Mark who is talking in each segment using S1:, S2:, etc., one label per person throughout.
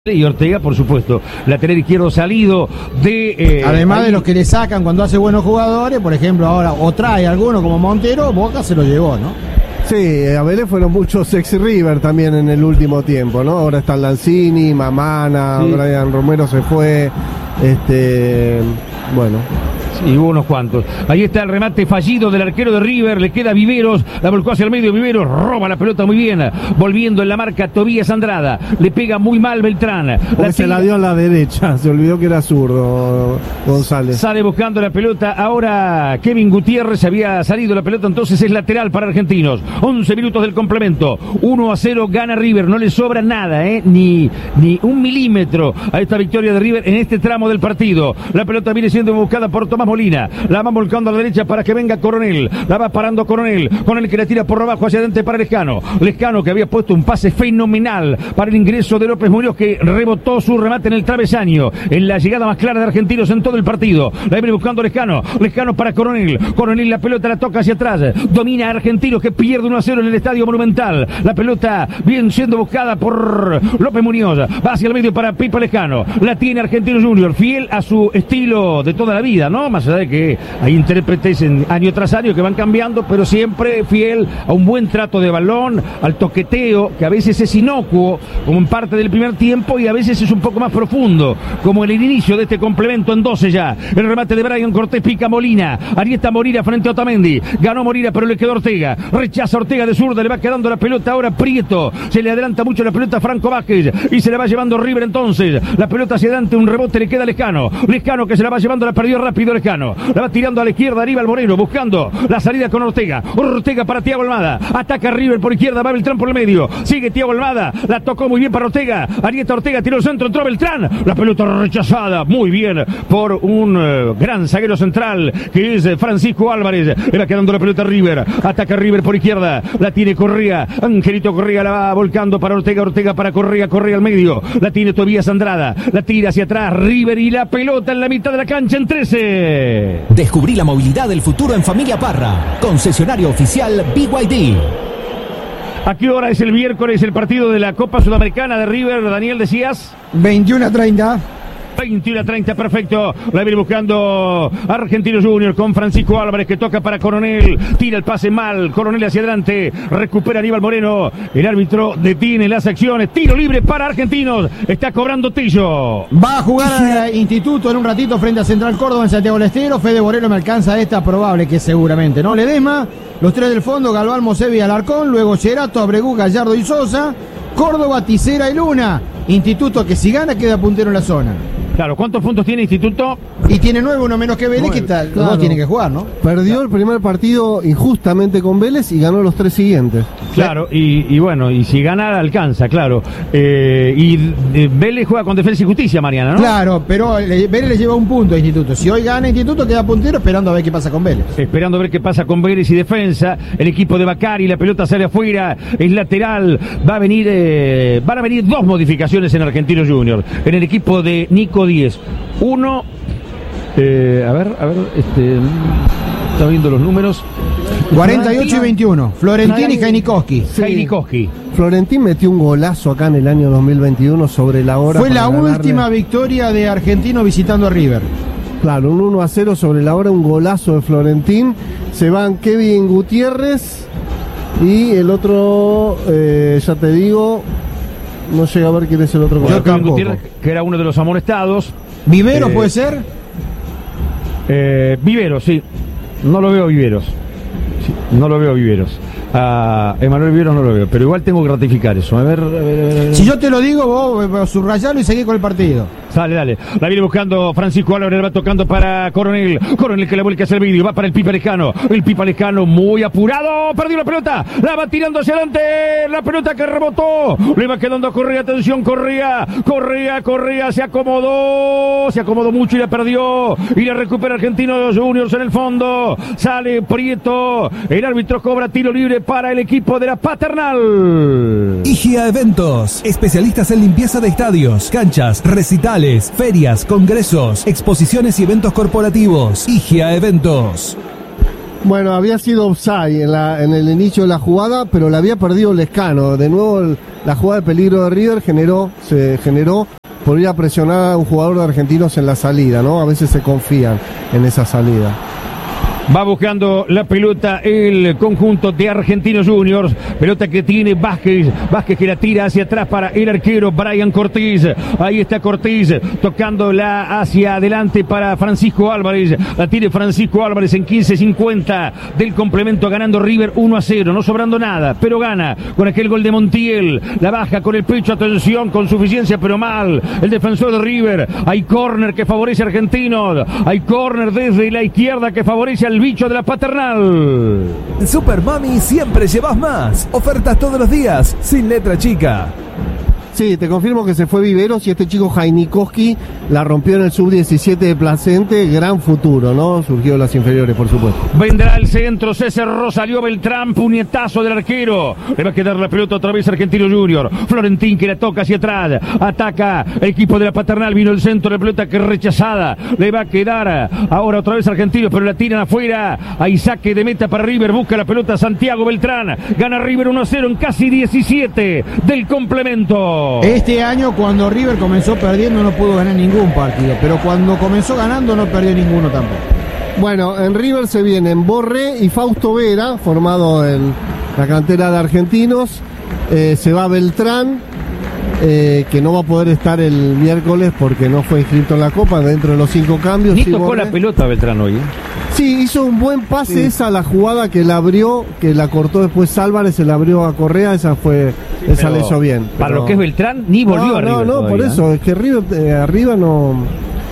S1: Y Ortega, por supuesto, lateral izquierdo salido de...
S2: además
S1: ahí.
S2: de los que le sacan cuando hace buenos jugadores, por ejemplo, ahora o trae alguno como Montero, Boca se lo llevó, ¿no?
S3: Sí, a Vélez fueron muchos ex River también en el último tiempo, ¿no? Ahora están Lanzini, Mamana,
S1: sí.
S3: Brian Romero se fue, bueno...
S1: Y hubo unos cuantos. Ahí está el remate fallido del arquero de River. Le queda Viveros. La volcó hacia el medio. Viveros roba la pelota muy bien. Volviendo en la marca Tobías Andrada. Le pega muy mal Beltrán.
S3: Se la dio a la derecha. Se olvidó que era zurdo González.
S1: Sale buscando la pelota. Ahora Kevin Gutiérrez. Había salido la pelota. Entonces es lateral para Argentinos. 11 minutos del complemento. 1-0 gana River. No le sobra nada, ni un milímetro a esta victoria de River en este tramo del partido. La pelota viene siendo buscada por Tomás Molina, la va volcando a la derecha para que venga Coronel, la va parando Coronel que la tira por abajo hacia adelante para Lescano que había puesto un pase fenomenal para el ingreso de López Muñoz, que rebotó su remate en el travesaño, en la llegada más clara de Argentinos en todo el partido. La viene buscando Lescano para Coronel la pelota la toca hacia atrás, domina a Argentinos, que pierde 1-0 en el Estadio Monumental. La pelota bien siendo buscada por López Muñoz, va hacia el medio para Pipa Lescano, la tiene Argentinos Junior, fiel a su estilo de toda la vida, ¿no? Más allá de que hay intérpretes en año tras año que van cambiando, pero siempre fiel a un buen trato de balón, al toqueteo, que a veces es inocuo, como en parte del primer tiempo, y a veces es un poco más profundo, como en el inicio de este complemento en 12 ya. El remate de Brian Cortés, pica Molina, ahí está Molina frente a Otamendi, ganó Molina pero le quedó Ortega, rechaza Ortega de zurda, le va quedando la pelota ahora Prieto, se le adelanta mucho la pelota a Franco Vázquez, y se la va llevando River entonces, la pelota hacia adelante, un rebote le queda a Lescano que se la va llevando, la perdió rápido Lescano. La va tirando a la izquierda Aníbal Moreno, buscando la salida con Ortega para Thiago Almada, ataca River por izquierda, va Beltrán por el medio, sigue Thiago Almada, la tocó muy bien para Ortega, Arieta Ortega tiró el centro, entró Beltrán, la pelota rechazada muy bien por un gran zaguero central que es Francisco Álvarez, le va quedando la pelota a River, ataca River por izquierda, la tiene Correa, Angelito Correa la va volcando para Ortega para Correa al medio, la tiene Tobías Andrada, la tira hacia atrás River y la pelota en la mitad de la cancha en 13.
S4: Descubrí la movilidad del futuro en Familia Parra, concesionario oficial BYD.
S1: ¿A qué hora es el miércoles el partido de la Copa Sudamericana de River, Daniel, decías?
S2: 21:30.
S1: 21:30, perfecto. La viene buscando Argentinos Junior con Francisco Álvarez, que toca para Coronel, tira el pase mal, Coronel hacia adelante, recupera Aníbal Moreno, el árbitro detiene las acciones, tiro libre para Argentinos, está cobrando Tillo.
S2: Va a jugar a Instituto en un ratito frente a Central Córdoba en Santiago del Estero. Fede Borelo me alcanza esta, probable que seguramente, ¿no? Ledesma, los tres del fondo, Galván, Mosevi y Alarcón, luego Cherato, Abregú, Gallardo y Sosa, Córdoba, Tisera y Luna. Instituto que si gana queda puntero en la zona.
S1: Claro, ¿cuántos puntos tiene Instituto?
S2: Y tiene 9, uno menos que Vélez, que tal, claro. No tiene que jugar, ¿no?
S3: Perdió el primer partido injustamente con Vélez y ganó los 3 siguientes.
S1: Claro, y bueno, y si gana alcanza, claro. Vélez juega con Defensa y Justicia, Mariana, ¿no?
S2: Claro, pero Vélez le lleva un punto a Instituto. Si hoy gana Instituto, queda puntero esperando a ver qué pasa con Vélez.
S1: Esperando a ver qué pasa con Vélez y Defensa. El equipo de Bacari, la pelota sale afuera, es lateral. Van a venir 2 modificaciones en Argentinos Junior. En el equipo de Nico 10. Uno, está viendo los números.
S2: 48 y 21. Florentín y Jainikowski.
S1: Jainikowski.
S3: Florentín metió un golazo acá en el año 2021 sobre la hora.
S2: Fue la última victoria de Argentino visitando a River.
S3: Claro, un 1-0 sobre la hora, un golazo de Florentín. Se van Kevin Gutiérrez y el otro, ya te digo, no llega a ver quién es el otro.
S1: Kevin Gutiérrez, que era uno de los amonestados.
S2: ¿Vivero puede ser?
S1: Viveros, sí. No lo veo Viveros. Sí, no lo veo Viveros. A Emanuel Viveros no lo veo, pero igual tengo que ratificar eso. A ver.
S2: Si yo te lo digo, vos subrayalo y seguí con el partido.
S1: Dale. La viene buscando Francisco Álvarez, va tocando para Coronel que la vuelca hacia el vídeo, va para el Pipa Lescano, muy apurado, perdió la pelota, la va tirando hacia adelante, la pelota que rebotó, le va quedando a Correa, atención, Correa, se acomodó mucho y la perdió, y la recupera Argentinos Juniors en el fondo, sale Prieto, el árbitro cobra tiro libre para el equipo de la Paternal.
S4: IGA Eventos, especialistas en limpieza de estadios, canchas, recitales, ferias, congresos, exposiciones y eventos corporativos. IGA Eventos.
S3: Bueno, había sido offside en el inicio de la jugada, pero la había perdido Lescano. De nuevo, la jugada de peligro de River se generó por ir a presionar a un jugador de Argentinos en la salida, ¿no? A veces se confían en esa salida.
S1: Va buscando la pelota el conjunto de Argentinos Juniors. Pelota que tiene Vázquez. Vázquez que la tira hacia atrás para el arquero Brian Cortés. Ahí está Cortés tocándola hacia adelante para Francisco Álvarez. La tiene Francisco Álvarez en 15:50 del complemento, ganando River 1-0. No sobrando nada, pero gana con aquel gol de Montiel. La baja con el pecho, atención, con suficiencia, pero mal. El defensor de River. Hay córner que favorece a Argentinos. Hay córner desde la izquierda que favorece al bicho de la Paternal.
S4: Super Mami, siempre llevas más. Ofertas todos los días, sin letra chica.
S3: Sí, te confirmo que se fue Viveros y este chico Jainikowski la rompió en el sub-17 de Placente. Gran futuro, ¿no? Surgió de las inferiores, por supuesto.
S1: Vendrá el centro, se cerró, salió Beltrán, puñetazo del arquero. Le va a quedar la pelota otra vez Argentino Junior. Florentín que la toca hacia atrás. Ataca el equipo de la Paternal. Vino el centro, la pelota que rechazada. Le va a quedar ahora otra vez Argentinos, pero la tiran afuera. Hay saque de meta para River. Busca la pelota Santiago Beltrán. Gana River 1-0 en casi 17 del complemento.
S2: Este año, cuando River comenzó perdiendo, no pudo ganar ningún partido, pero cuando comenzó ganando no perdió ninguno tampoco.
S3: Bueno, en River se vienen Borré y Fausto Vera, formado en la cantera de Argentinos. Se va Beltrán, que no va a poder estar el miércoles porque no fue inscrito en la Copa, dentro de los 5 cambios.
S1: Ni tocó la pelota Beltrán hoy,
S3: Sí, hizo un buen pase, sí. Esa la jugada que la abrió, que la cortó después Álvarez, se la abrió a Correa, esa le hizo bien.
S1: Para lo que es Beltrán, ni volvió a River.
S3: No, por eso, es que River arriba no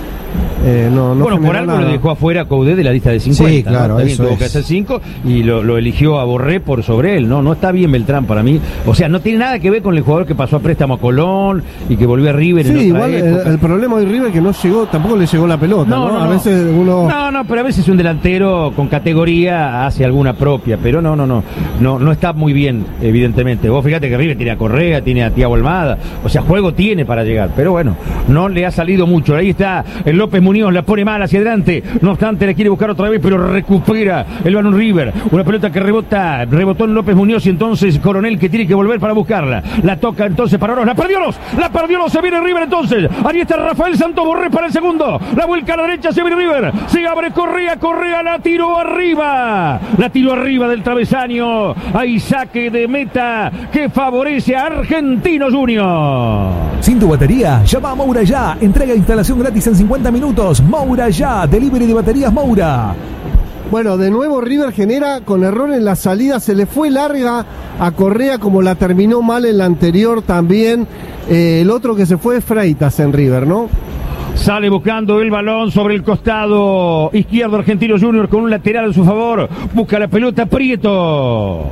S1: bueno, por algo
S3: nada.
S1: Lo dejó afuera Coudet de la lista de 50.
S2: Sí, claro,
S1: ¿no? Tuvo que hacer 5 y lo eligió a Borré por sobre él. No está bien Beltrán para mí. O sea, no tiene nada que ver con el jugador que pasó a préstamo a Colón y que volvió a River.
S3: Sí,
S1: en otra
S3: igual
S1: época.
S3: El problema de River es que no llegó, tampoco le llegó la pelota. No. A veces uno.
S1: No, pero a veces un delantero con categoría hace alguna propia, pero no está muy bien, evidentemente. Vos fíjate que River tiene a Correa, tiene a Thiago Almada, o sea, juego tiene para llegar, pero bueno, no le ha salido mucho. Ahí está el López Muñoz, la pone mal hacia adelante, no obstante la quiere buscar otra vez, pero recupera el balón River. Una pelota que rebotó en López Muñoz y entonces Coronel que tiene que volver para buscarla. La toca entonces para Oroz, la perdió Oroz, se viene River entonces. Ahí está Rafael Santos Borré para el segundo. La vuelca a la derecha, se viene River. Se abre Correa la tiró arriba. La tiró arriba del travesaño. Hay saque de meta que favorece a Argentinos Junior.
S4: Sin tu batería, llama a Moura ya. Entrega e instalación gratis en 50 minutos. Moura ya. Delivery de baterías Moura.
S3: Bueno, de nuevo River genera con error en la salida. Se le fue larga a Correa como la terminó mal en la anterior también. El otro que se fue es Freitas en River, ¿no?
S1: Sale buscando el balón sobre el costado izquierdo Argentinos Junior con un lateral a su favor. Busca la pelota Prieto.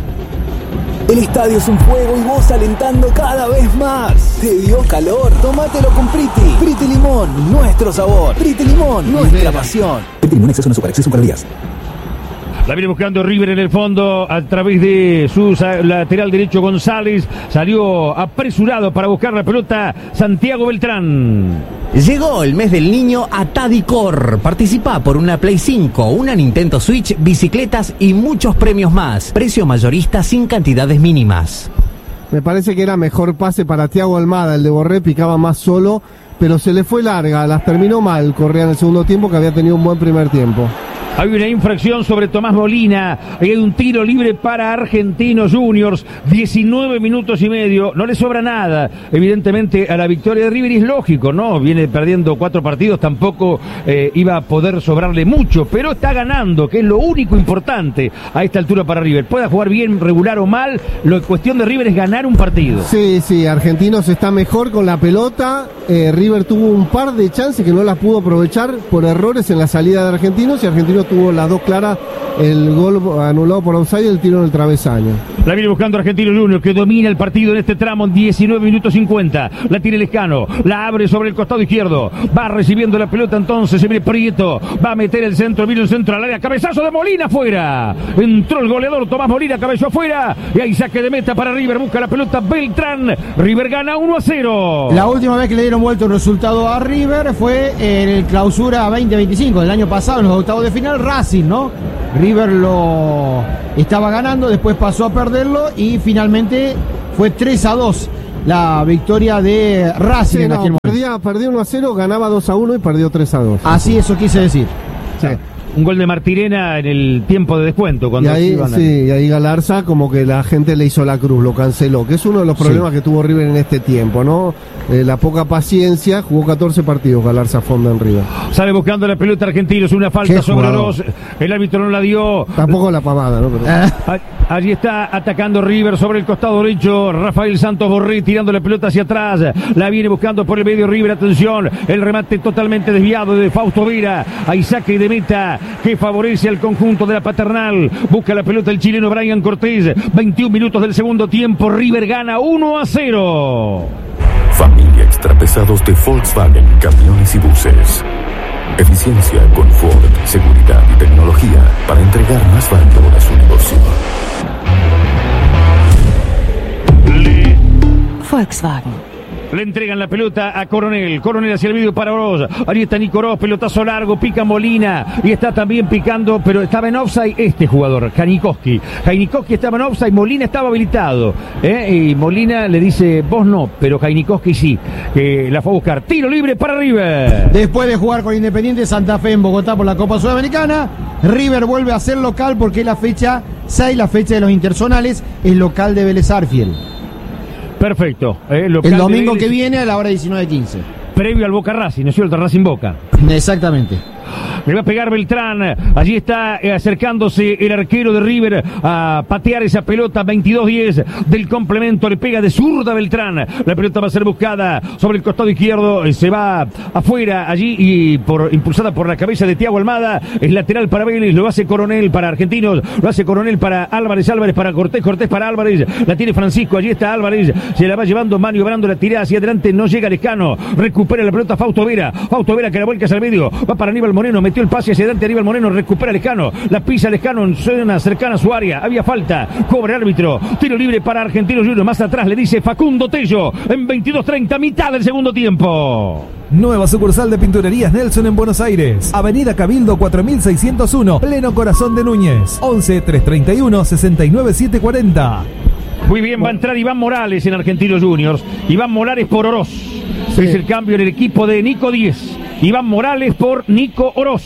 S4: El estadio es un fuego y vos alentando cada vez más. ¿Te dio calor? Tómatelo con Priti. Priti Limón, nuestro sabor. Priti Limón, nuestra pasión. Priti Limón, exceso no azúcar, exceso en calorías.
S1: La viene buscando River en el fondo a través de su lateral derecho González. Salió apresurado para buscar la pelota Santiago Beltrán.
S5: Llegó el mes del niño a Tadicor. Participa por una Play 5, una Nintendo Switch, bicicletas y muchos premios más. Precio mayorista sin cantidades mínimas.
S3: Me parece que era mejor pase para Thiago Almada. El de Borré picaba más solo, pero se le fue larga. Las terminó mal Correa en el segundo tiempo, que había tenido un buen primer tiempo.
S1: Hay una infracción sobre Tomás Molina. Hay un tiro libre para Argentinos Juniors. 19 minutos y medio. No le sobra nada, evidentemente, a la victoria de River. Y es lógico, ¿no? Viene perdiendo 4 partidos. Tampoco iba a poder sobrarle mucho. Pero está ganando, que es lo único importante a esta altura para River. Pueda jugar bien, regular o mal. Lo cuestión de River es ganar un partido.
S3: Sí. Argentinos está mejor con la pelota. River tuvo un par de chances que no las pudo aprovechar por errores en la salida de Argentinos. Y Argentinos tuvo las dos claras, el gol anulado por offside y el tiro en el travesaño.
S1: La viene buscando Argentinos Junior, que domina el partido en este tramo en 19 minutos 50. La tiene Lescano, la abre sobre el costado izquierdo. Va recibiendo la pelota entonces, se viene Prieto. Va a meter el centro, viene el centro al área. Cabezazo de Molina afuera. Entró el goleador Tomás Molina, cabezó afuera. Y hay saque de meta para River. Busca la pelota Beltrán. River gana 1-0.
S2: La última vez que le dieron vuelta un resultado a River fue en el Clausura 2025 del año pasado, en los octavos de final. final Racing, ¿no? River lo estaba ganando, después pasó a perderlo y finalmente fue 3-2 la victoria de Racing
S3: Sí,
S2: en aquel momento.
S3: perdía 1-0, ganaba 2-1 y perdió 3-2.
S2: Así eso quise decir.
S3: Sí.
S1: Un gol de Martirena en el tiempo de descuento.
S3: Y
S1: Cuando
S3: ahí, y ahí Galarza como que la gente le hizo la cruz, lo canceló, que es uno de los problemas que tuvo River en este tiempo, ¿no? La poca paciencia, jugó 14 partidos Galarza Fonda en River.
S1: Sale buscando la pelota Argentinos, una falta sobre Oroz. El árbitro no la dio.
S3: Tampoco la pavada, ¿no? Pero...
S1: Allí está atacando River sobre el costado derecho. Rafael Santos Borré tirando la pelota hacia atrás. La viene buscando por el medio River. Atención, el remate totalmente desviado de Fausto Vera. Hay saque de meta que favorece al conjunto de la Paternal. Busca la pelota el chileno Brian Cortés. 21 minutos del segundo tiempo. River gana 1-0.
S6: Familia extrapesados de Volkswagen, camiones y buses. Eficiencia, confort, seguridad y tecnología para entregar más valor a su negocio.
S7: Volkswagen.
S1: Le entregan la pelota a Coronel. Coronel hacia el medio para Oroz. Ahí está Nico Oroz, pelotazo largo, pica Molina. Y está también picando, pero estaba en offside este jugador, Janikowski. Janikowski estaba en offside, Molina estaba habilitado. Y Molina le dice, vos no, pero Janikowski sí. Que la fue a buscar. Tiro libre para River.
S2: Después de jugar con Independiente Santa Fe en Bogotá por la Copa Sudamericana, River vuelve a ser local porque es la fecha 6, la fecha de los interzonales, el local de Vélez Arfiel.
S1: Perfecto.
S2: El domingo que viene a la hora 19:15.
S1: Previo al Boca Racing, ¿no es cierto? Racing Boca.
S2: Exactamente.
S1: Le va a pegar Beltrán. Allí está acercándose el arquero de River a patear esa pelota. 22-10 del complemento. Le pega de zurda Beltrán. La pelota va a ser buscada sobre el costado izquierdo. Se va afuera allí y impulsada por la cabeza de Thiago Almada. Es lateral para Vélez. Lo hace Coronel para Argentinos. Lo hace Coronel para Álvarez. Álvarez para Cortés. Cortés para Álvarez. La tiene Francisco. Allí está Álvarez. Se la va llevando, maniobrando la tirada hacia adelante. No llega Lescano. Recupera la pelota Fausto Vera. Fausto Vera que la vuelca hacia el medio. Va para Aníbal Moreno. Metió el pase hacia adelante. Aníbal Moreno recupera Lescano. La pisa Lescano en zona cercana a su área. Había falta. Cobra el árbitro. Tiro libre para Argentinos Juniors. Más atrás le dice Facundo Tello. En 22:30, mitad del segundo tiempo.
S8: Nueva sucursal de Pinturerías Nelson en Buenos Aires. Avenida Cabildo 4601. Pleno Corazón de Núñez. 11 331 69 740.
S1: Muy bien, va a entrar Iván Morales en Argentinos Juniors. Iván Morales por Oroz. Sí. Es el cambio en el equipo de Nico 10. Iván Morales por Nico Oroz.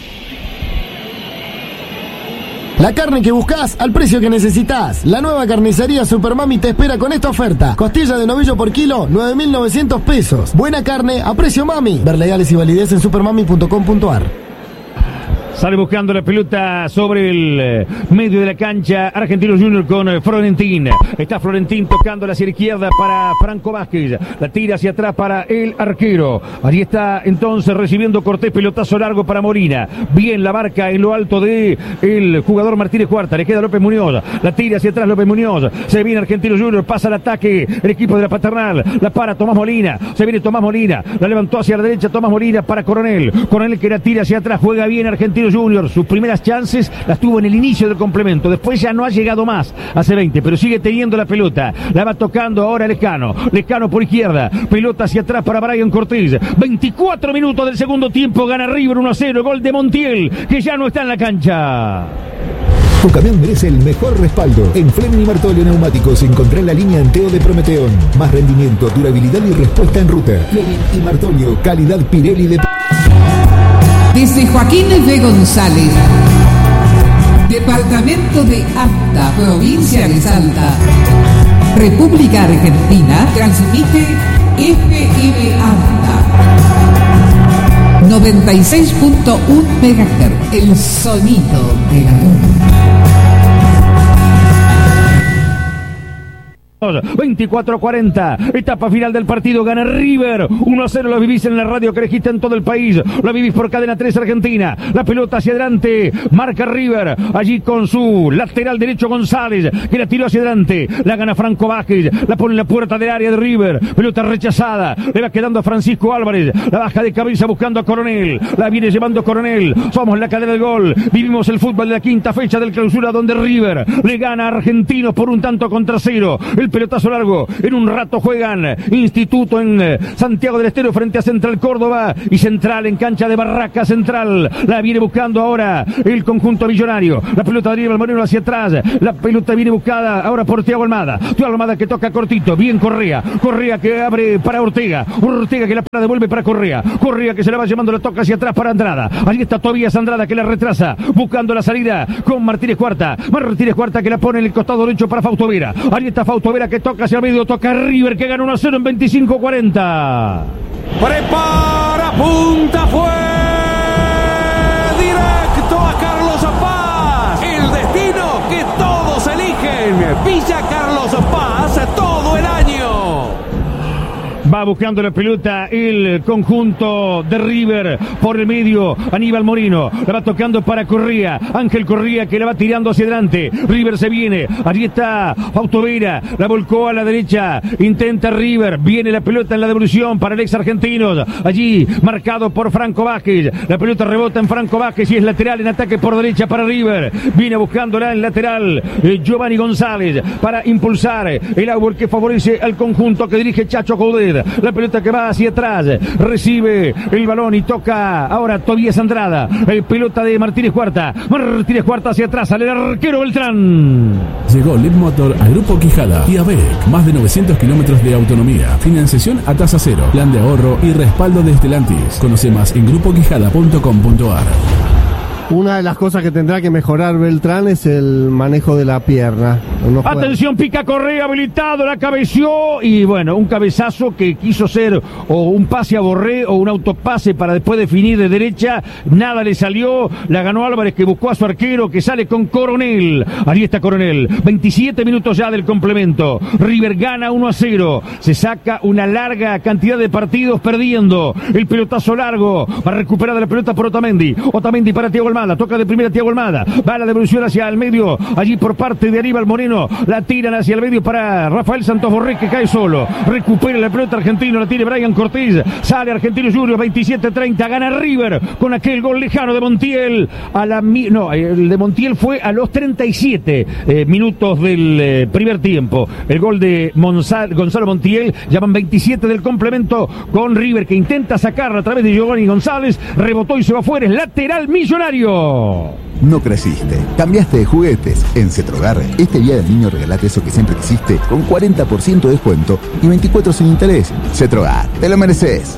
S9: La carne que buscas al precio que necesitas. La nueva carnicería Supermami te espera con esta oferta. Costilla de novillo por kilo, 9.900 pesos. Buena carne a precio mami. Ver legales y validez en supermami.com.ar.
S1: Sale buscando la pelota sobre el medio de la cancha. Argentinos Juniors con Florentín. Está Florentín tocando hacia la izquierda para Franco Vázquez. La tira hacia atrás para el arquero. Allí está entonces recibiendo Cortés. Pelotazo largo para Molina. Bien la marca en lo alto de el jugador Martínez Cuarta. Le queda López Muñoz. La tira hacia atrás López Muñoz. Se viene Argentinos Juniors. Pasa el ataque el equipo de la Paternal. La para Tomás Molina. Se viene Tomás Molina. La levantó hacia la derecha Tomás Molina para Coronel. Coronel que la tira hacia atrás. Juega bien Argentinos Juniors. Sus primeras chances las tuvo en el inicio del complemento. Después ya no ha llegado más. Hace 20, pero sigue teniendo la pelota. La va tocando ahora Lescano. Lescano por izquierda. Pelota hacia atrás para Brian Cortés. 24 minutos del segundo tiempo. Gana River 1-0. Gol de Montiel, que ya no está en la cancha.
S6: Tu camión merece el mejor respaldo. En Fleming y Martolio Neumáticos encontrá la línea Anteo de Prometeón. Más rendimiento, durabilidad y respuesta en ruta. Fleming y Martolio, calidad Pirelli de...
S10: Desde Joaquín de González, departamento de Anta, provincia de Salta, República Argentina, transmite FM Anta 96.1 MHz, el sonido de la luna.
S1: 24-40, etapa final del partido, gana River 1-0, lo vivís en la radio que elegiste en todo el país, lo vivís por Cadena 3 Argentina, la pelota hacia adelante, marca River, allí con su lateral derecho González, que la tiró hacia adelante, la gana Franco Vázquez, la pone en la puerta del área de River, pelota rechazada, le va quedando a Francisco Álvarez, la baja de cabeza buscando a Coronel, la viene llevando Coronel, somos la cadena del gol, vivimos el fútbol de la quinta fecha del clausura donde River le gana a Argentinos por 1-0, el pelotazo largo. En un rato juegan Instituto en Santiago del Estero frente a Central Córdoba y Central en cancha de Barraca Central. La viene buscando ahora el conjunto millonario. La pelota de Aníbal Moreno hacia atrás. La pelota viene buscada ahora por Thiago Almada. Thiago Almada que toca cortito. Bien Correa. Correa que abre para Ortega. Ortega que la devuelve para Correa. Correa que se la va llevando, la toca hacia atrás para Andrada. Allí está Tobías Andrada que la retrasa. Buscando la salida con Martínez Cuarta. Martínez Cuarta que la pone en el costado derecho para Fausto Vera. Allí está Fausto Vera que toca hacia el medio. Toca River que gana 1-0 en 25-40.
S7: Prepara, punta, fue directo a Carlos Paz. El destino que todos eligen. Villa Carlos Paz todo el año.
S1: Va buscando la pelota el conjunto de River por el medio. Aníbal Moreno la va tocando para Correa. Ángel Correa que la va tirando hacia adelante. River se viene. Allí está Fausto Vera. La volcó a la derecha. Intenta River. Viene la pelota en la devolución para el ex argentino. Allí marcado por Franco Vázquez. La pelota rebota en Franco Vázquez y es lateral en ataque por derecha para River. Viene buscándola en lateral Giovanni González para impulsar el árbol que favorece al conjunto que dirige Chacho Coudet. La pelota que va hacia atrás, recibe el balón y toca ahora Tobías Andrada. Pelota de Martínez Cuarta. Martínez Cuarta hacia atrás, sale el arquero Beltrán.
S11: Llegó Lead Motor al Grupo Quijada y ABEC. Más de 900 kilómetros de autonomía. Financiación a tasa cero. Plan de ahorro y respaldo de Stellantis. Conoce más en grupoquijada.com.ar.
S3: Una de las cosas que tendrá que mejorar Beltrán es el manejo de la pierna.
S1: Atención, pica Correa, habilitado, la cabeció y bueno, un cabezazo que quiso ser o un pase a Borré o un autopase para después definir de derecha, nada le salió, la ganó Álvarez que buscó a su arquero que sale con Coronel. Ahí está Coronel, 27 minutos ya del complemento. River gana 1-0, se saca una larga cantidad de partidos perdiendo. El pelotazo largo, va a recuperar la pelota por Otamendi. Otamendi para Thiago Almada, toca de primera Thiago Almada, va la devolución hacia el medio, allí por parte de Aníbal Moreno, la tiran hacia el medio para Rafael Santos Borré que cae solo, recupera la pelota argentino, la tiene Brian Cortés, sale Argentino Juniors, 27-30, gana River con aquel gol lejano de Montiel, el de Montiel fue a los 37 minutos del primer tiempo, el gol de Gonzalo Montiel, ya van 27 del complemento con River que intenta sacarla a través de Giovanni González, rebotó y se va afuera, es lateral Millonario.
S12: No creciste, cambiaste de juguetes. En Cetrogar, este día del niño regalate eso que siempre quisiste con 40% de descuento y 24 sin interés. Cetrogar, te lo mereces.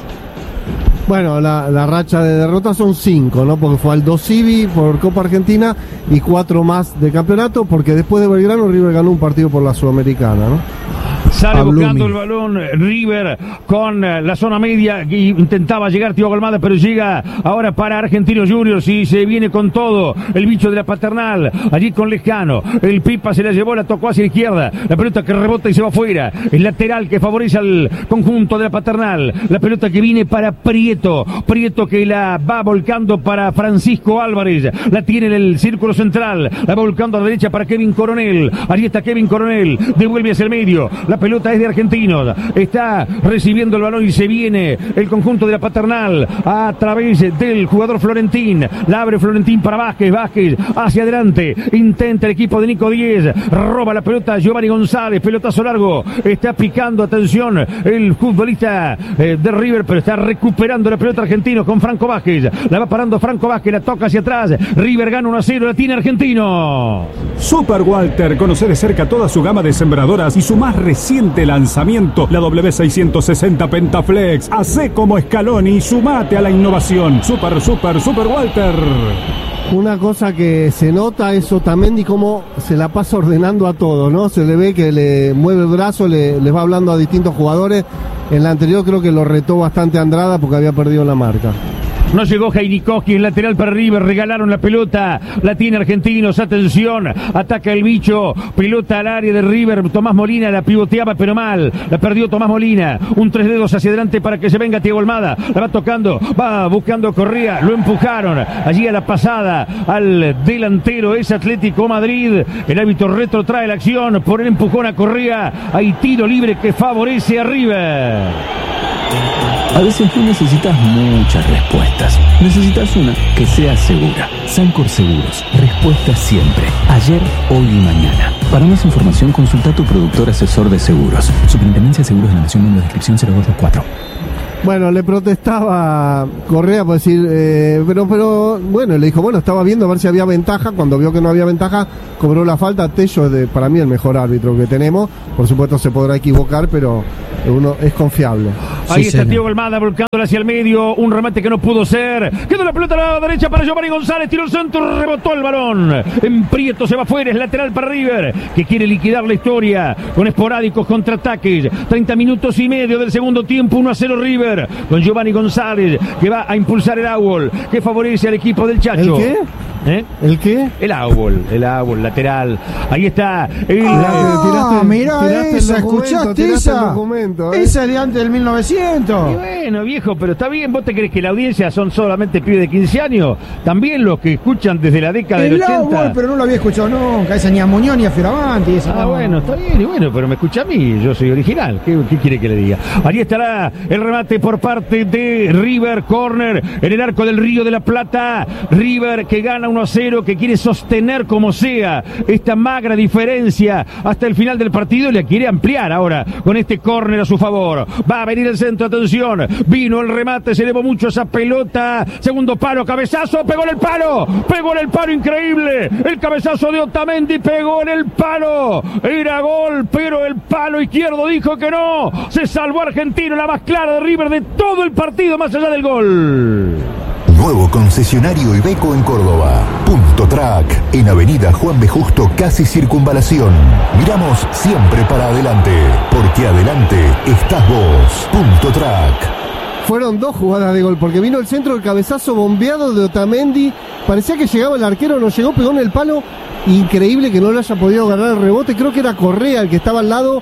S3: Bueno, la racha de derrotas son 5, ¿no? Porque fue Aldo Civi por Copa Argentina y 4 más de campeonato, porque después de Belgrano River ganó un partido por la Sudamericana, ¿no?
S1: Sale buscando el balón River con la zona media, intentaba llegar Thiago Almada, pero llega ahora para Argentinos Juniors y se viene con todo el bicho de la Paternal, allí con Lescano, el Pipa se la llevó, la tocó hacia la izquierda, la pelota que rebota y se va afuera, el lateral que favorece al conjunto de la Paternal, la pelota que viene para Prieto que la va volcando para Francisco Álvarez, la tiene en el círculo central, la va volcando a la derecha para Kevin Coronel, allí está Kevin Coronel, devuelve hacia el medio, la pelota es de Argentinos, está recibiendo el balón y se viene el conjunto de la Paternal a través del jugador Florentín, la abre Florentín para Vázquez hacia adelante, intenta el equipo de Nico Díez, roba la pelota Giovanni González, pelotazo largo, está picando, atención, el futbolista de River, pero está recuperando la pelota Argentinos con Franco Vázquez, la va parando Franco Vázquez, la toca hacia atrás, River gana 1-0, la tiene Argentino.
S13: Super Walter, conoce de cerca toda su gama de sembradoras y su más reciente lanzamiento, la W660 Pentaflex. Hacé como Scaloni y sumate a la innovación. Super Walter.
S3: Una cosa que se nota es Otamendi cómo se la pasa ordenando a todos, ¿no? Se le ve que le mueve el brazo, les va hablando a distintos jugadores. En la anterior creo que lo retó bastante Andrada porque había perdido la marca.
S1: No llegó Heinikowski, el lateral para River, regalaron la pelota, la tiene Argentinos, atención, ataca el bicho, pelota al área de River, Tomás Molina la pivoteaba pero mal, la perdió Tomás Molina, un 3 dedos hacia adelante para que se venga Thiago Almada, la va tocando, va buscando Correa, lo empujaron, allí a la pasada, al delantero es Atlético Madrid, el árbitro retrotrae la acción, por el empujón a Correa, hay tiro libre que favorece a River.
S14: A veces no necesitas muchas respuestas. Necesitas una que sea segura. Sancor Seguros. Respuesta siempre. Ayer, hoy y mañana. Para más información, consulta a tu productor asesor de seguros. Superintendencia de Seguros de la Nación, número de inscripción 0224.
S3: Bueno, le protestaba Correa por decir, pero bueno, le dijo, bueno, estaba viendo a ver si había ventaja. Cuando vio que no había ventaja, cobró la falta. Tello es para mí el mejor árbitro que tenemos. Por supuesto se podrá equivocar, pero uno es confiable.
S1: Ahí está Thiago Almada volcándola hacia el medio, un remate que no pudo ser. Quedó la pelota a la derecha para Giovanni González, tiró el centro, rebotó el balón. En Prieto se va afuera, es lateral para River, que quiere liquidar la historia con esporádicos contraataques. 30 minutos y medio del segundo tiempo, 1-0 River, con Giovanni González, que va a impulsar el Aubol, que favorece al equipo del Chacho.
S3: ¿El qué? ¿El qué?
S1: El Aubol, lateral. Ahí está.
S2: Mirá esa, ¿escuchaste esa? Esa es de antes del 1900.
S1: Y bueno, viejo, pero está bien. ¿Vos te crees que la audiencia son solamente pibes de 15 años? También los que escuchan desde la década del 80.
S2: Aubol, pero no lo había escuchado nunca. Esa ni a Muñoz ni a Fioravanti.
S1: Bueno, está bien. Y bueno, pero me escucha a mí. Yo soy original. ¿Qué quiere que le diga? Ahí estará el remate por parte de River. Corner en el arco del Río de la Plata. River que gana 1-0, que quiere sostener como sea esta magra diferencia hasta el final del partido y la quiere ampliar ahora con este córner a su favor. Va a venir el centro, atención, vino el remate, se elevó mucho esa pelota, segundo palo, cabezazo, pegó en el palo, increíble, el cabezazo de Otamendi pegó en el palo, era gol, pero el palo izquierdo dijo que no, se salvó Argentino, la más clara de River de todo el partido más allá del gol.
S6: Nuevo concesionario Iveco en Córdoba. Punto Track, en Avenida Juan B. Justo, casi Circunvalación. Miramos siempre para adelante, porque adelante estás vos. Punto Track.
S3: Fueron dos jugadas de gol, porque vino el centro, el cabezazo bombeado de Otamendi. Parecía que llegaba el arquero, no llegó, pegó en el palo. Increíble que no le haya podido agarrar el rebote. Creo que era Correa el que estaba al lado,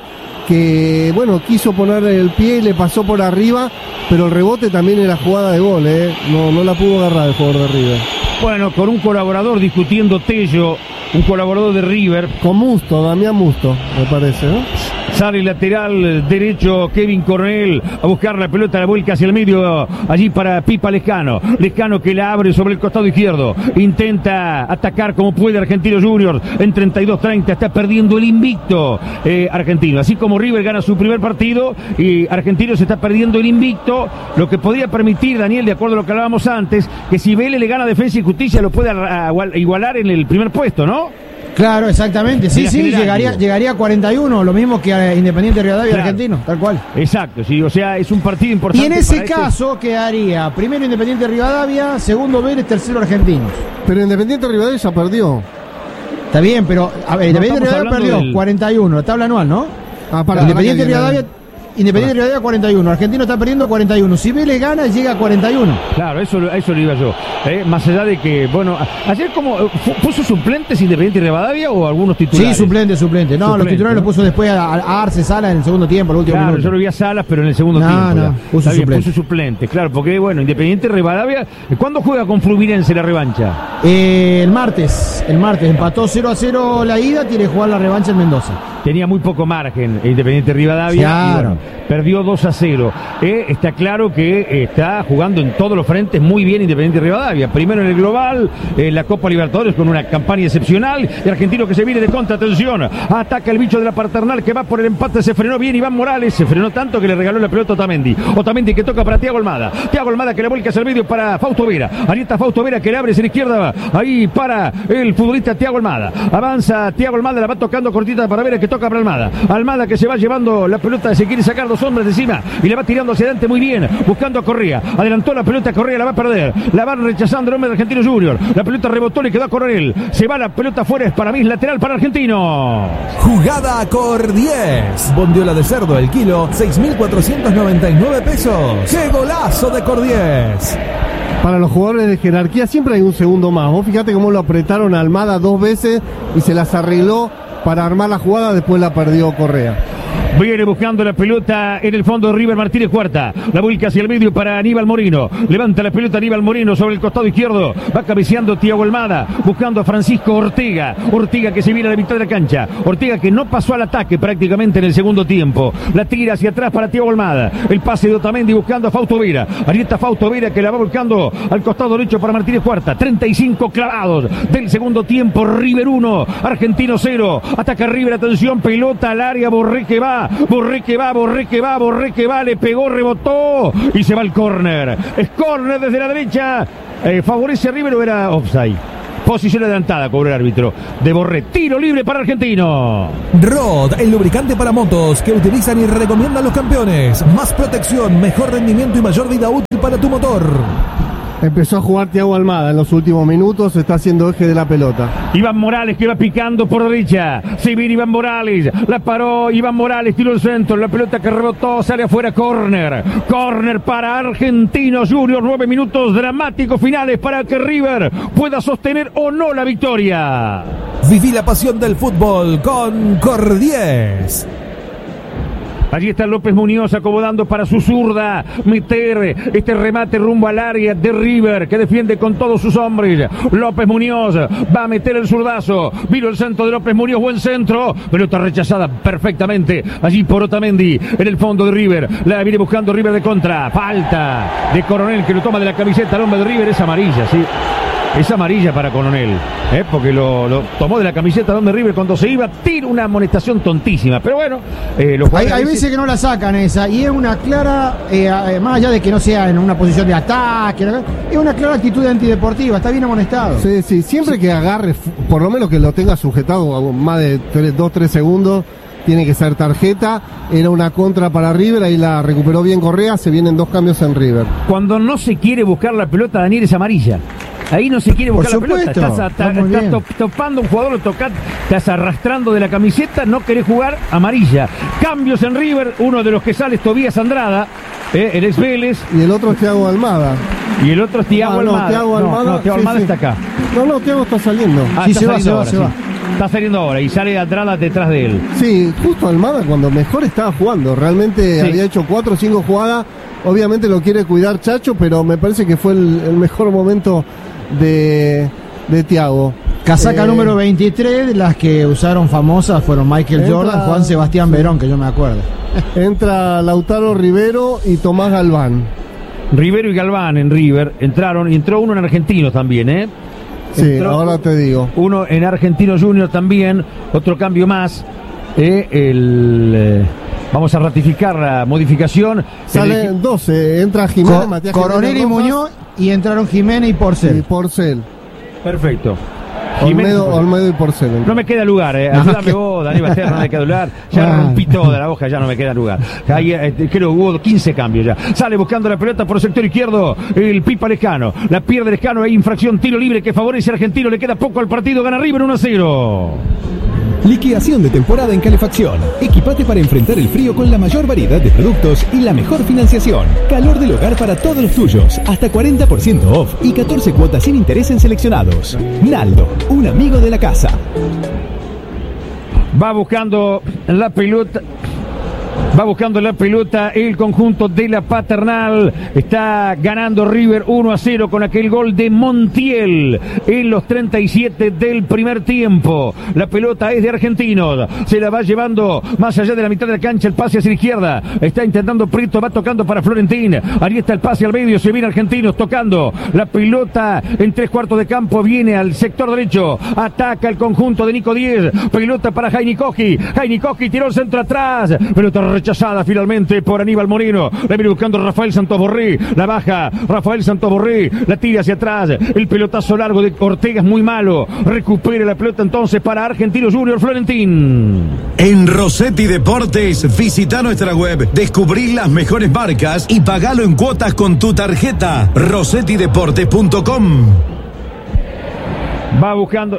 S3: que bueno, quiso poner el pie y le pasó por arriba, pero el rebote también era jugada de gol, no la pudo agarrar el jugador de River.
S1: Bueno, con un colaborador discutiendo Tello, un colaborador de River.
S3: Con Musto, Damián Musto, me parece, ¿no?
S1: Sale lateral derecho Kevin Coronel a buscar la pelota, la vuelca hacia el medio, allí para Pipa Lescano. Lescano que la abre sobre el costado izquierdo. Intenta atacar como puede Argentinos Juniors en 32-30. Está perdiendo el invicto Argentino. Así como River gana su primer partido y Argentinos está perdiendo el invicto, lo que podría permitir, Daniel, de acuerdo a lo que hablábamos antes, que si Vélez le gana Defensa y Justicia lo puede igualar en el primer puesto, ¿no?
S2: Claro, exactamente. Sí, llegaría a 41, lo mismo que a Independiente Rivadavia, claro. Argentino, tal cual.
S1: Exacto, sí, o sea, es un partido importante.
S2: Y en ese caso quedaría primero Independiente Rivadavia, segundo Vélez, tercero Argentinos.
S3: Pero Independiente Rivadavia ya perdió.
S2: Está bien, pero a ver, Independiente Rivadavia perdió 41, la tabla anual, ¿no? Independiente Rivadavia 41, Argentino está perdiendo 41. Si Vélez gana, llega a 41.
S1: Claro, eso lo iba yo. Más allá de que, bueno, ayer como puso suplentes Independiente y Rivadavia o algunos titulares.
S2: Sí, suplente. No, los titulares los puso después a Arce, Sala en el segundo tiempo, el último minuto.
S1: Yo lo vi a Salas, pero en el segundo tiempo. Puso suplente, claro, porque bueno, Independiente Rivadavia, ¿cuándo juega con Fluminense la revancha?
S2: El martes, empató 0-0 la ida, tiene que jugar la revancha en Mendoza.
S1: Tenía muy poco margen Independiente Rivadavia.
S2: Claro.
S1: Perdió 2-0. Está claro que está jugando en todos los frentes muy bien Independiente Rivadavia. Primero en el global, la Copa Libertadores con una campaña excepcional. El argentino que se viene de contra, atención. Ataca el bicho de la Paternal que va por el empate. Se frenó bien Iván Morales. Se frenó tanto que le regaló la pelota a Otamendi. Otamendi que toca para Thiago Almada. Thiago Almada que le vuelca hacia el medio para Fausto Vera. Ahí está Fausto Vera que le abre hacia la izquierda. Ahí para el futbolista Thiago Almada. Avanza Thiago Almada, la va tocando cortita para Vera que toca para Almada. Almada que se va llevando la pelota, se quiere sacar dos hombres de encima y la va tirando hacia adelante muy bien, buscando a Correa. Adelantó la pelota, Correa la va a perder. La van rechazando el hombre de Argentinos Juniors. La pelota rebotó, le quedó a Coronel. Se va la pelota afuera, es para mí, es lateral para Argentinos.
S8: Jugada Cor 10. Bondiola de cerdo, el kilo, 6.499 pesos. ¡Qué golazo de Cor 10!
S3: Para los jugadores de jerarquía siempre hay un segundo más. Vos fíjate cómo lo apretaron a Almada 2 veces y se las arregló para armar la jugada, después la perdió Correa.
S1: Viene buscando la pelota en el fondo de River Martínez Cuarta. La vuelca hacia el medio para Aníbal Moreno. Levanta la pelota Aníbal Moreno sobre el costado izquierdo. Va cabeceando Thiago Almada. Buscando a Francisco Ortega. Ortega que se viene a la mitad de la cancha. Ortega que no pasó al ataque prácticamente en el segundo tiempo. La tira hacia atrás para Thiago Almada. El pase de Otamendi buscando a Fausto Vera. Ahí está Fausto Vera que la va buscando al costado derecho para Martínez Cuarta. 35 clavados del segundo tiempo. River 1, Argentino 0. Ataca River, atención, pelota al área. Borré que va. Le pegó, rebotó y se va al córner. Es córner desde la derecha. ¿Favorece a River o era offside? Posición adelantada, cobró el árbitro de Borré. Tiro libre para Argentino.
S8: Rod, el lubricante para motos que utilizan y recomiendan los campeones. Más protección, mejor rendimiento y mayor vida útil para tu motor.
S3: Empezó a jugar Thiago Almada en los últimos minutos, está haciendo eje de la pelota.
S1: Iván Morales que va picando por derecha. Se viene Iván Morales. La paró Iván Morales, tiró el centro. La pelota que rebotó, sale afuera, córner. Córner para Argentinos Juniors. 9 minutos dramáticos finales para que River pueda sostener o no la victoria.
S8: Viví la pasión del fútbol con Cordies.
S1: Allí está López Muñoz acomodando para su zurda meter este remate rumbo al área de River que defiende con todos sus hombres. López Muñoz va a meter el zurdazo. Vino el centro de López Muñoz, buen centro. Pelota rechazada perfectamente allí por Otamendi en el fondo de River. La viene buscando River de contra. Falta de Coronel que lo toma de la camiseta al hombre de River. Es amarilla, sí. Es amarilla para Coronel, porque lo tomó de la camiseta donde River cuando se iba. Tira una amonestación tontísima, pero bueno.
S2: Hay veces que no la sacan esa, y es una clara, más allá de que no sea en una posición de ataque, es una clara actitud antideportiva, está bien amonestado.
S3: Sí, siempre que agarre, por lo menos que lo tenga sujetado a más de 2-3 segundos, tiene que ser tarjeta. Era una contra para River, ahí la recuperó bien Correa, se vienen 2 cambios en River.
S1: Cuando no se quiere buscar la pelota, Daniel, es amarilla. Ahí no se quiere buscar la pelota. Estás topando un jugador, estás arrastrando de la camiseta, no querés jugar, amarilla. Cambios en River, uno de los que sale es Tobías Andrada, el ex Vélez.
S3: Y el otro es Thiago Almada.
S1: Y el otro es Thiago Almada.
S3: Thiago Almada,
S1: Thiago Almada está acá.
S3: No, Thiago está saliendo.
S1: Se va. Está saliendo ahora y sale Andrada detrás de él.
S3: Sí, justo Almada cuando mejor estaba jugando. Realmente había hecho 4 o 5 jugadas. Obviamente lo quiere cuidar Chacho, pero me parece que fue el mejor momento de Thiago.
S2: Casaca número 23, las que usaron famosas fueron Michael Jordan, Juan Sebastián Verón, que yo me acuerdo.
S3: Entra Lautaro Rivero y Tomás Galván.
S1: Rivero y Galván en River entraron, y entró uno en Argentinos también,
S3: Sí, ahora te digo.
S1: Uno en Argentino Junior también, otro cambio más. Vamos a ratificar la modificación.
S3: Salen 12, entra Jiménez, Matías
S2: Coronel y Muñoz, y entraron Jiménez y Porcel.
S1: Perfecto.
S3: Olmedo y Porcel.
S1: No me queda lugar, ayúdame vos, Daniel Baster, no me queda lugar. Ya rompí toda la hoja, ya no me queda lugar. Ahí, creo que hubo 15 cambios ya. Sale buscando la pelota por el sector izquierdo el Pipa Lescano. La pierde Lescano, hay infracción, tiro libre que favorece a Argentino. Le queda poco al partido, gana River 1-0.
S15: Liquidación de temporada en calefacción. Equipate para enfrentar el frío con la mayor variedad de productos y la mejor financiación. Calor del hogar para todos los tuyos. Hasta 40% off y 14 cuotas sin interés en seleccionados. Naldo, un amigo de la casa.
S1: Va buscando la pelota el conjunto de la Paternal. Está ganando River 1-0 con aquel gol de Montiel en los 37 del primer tiempo. La pelota es de Argentinos, se la va llevando más allá de la mitad de la cancha, el pase hacia la izquierda, está intentando Prieto, va tocando para Florentín, ahí está el pase al medio, se viene Argentinos tocando la pelota en 3/4 de campo, viene al sector derecho, ataca el conjunto de Nico Díez, pelota para Jaini Koski tiró el centro atrás, pelota rechazada finalmente por Aníbal Moreno. La viene buscando Rafael Santos Borré. La baja Rafael Santos Borré. La tira hacia atrás. El pelotazo largo de Ortega es muy malo. Recupera la pelota entonces para Argentinos Junior, Florentín.
S16: En Rossetti Deportes, visita nuestra web, descubrí las mejores marcas y pagalo en cuotas con tu tarjeta. RossettiDeportes.com.
S1: Va buscando.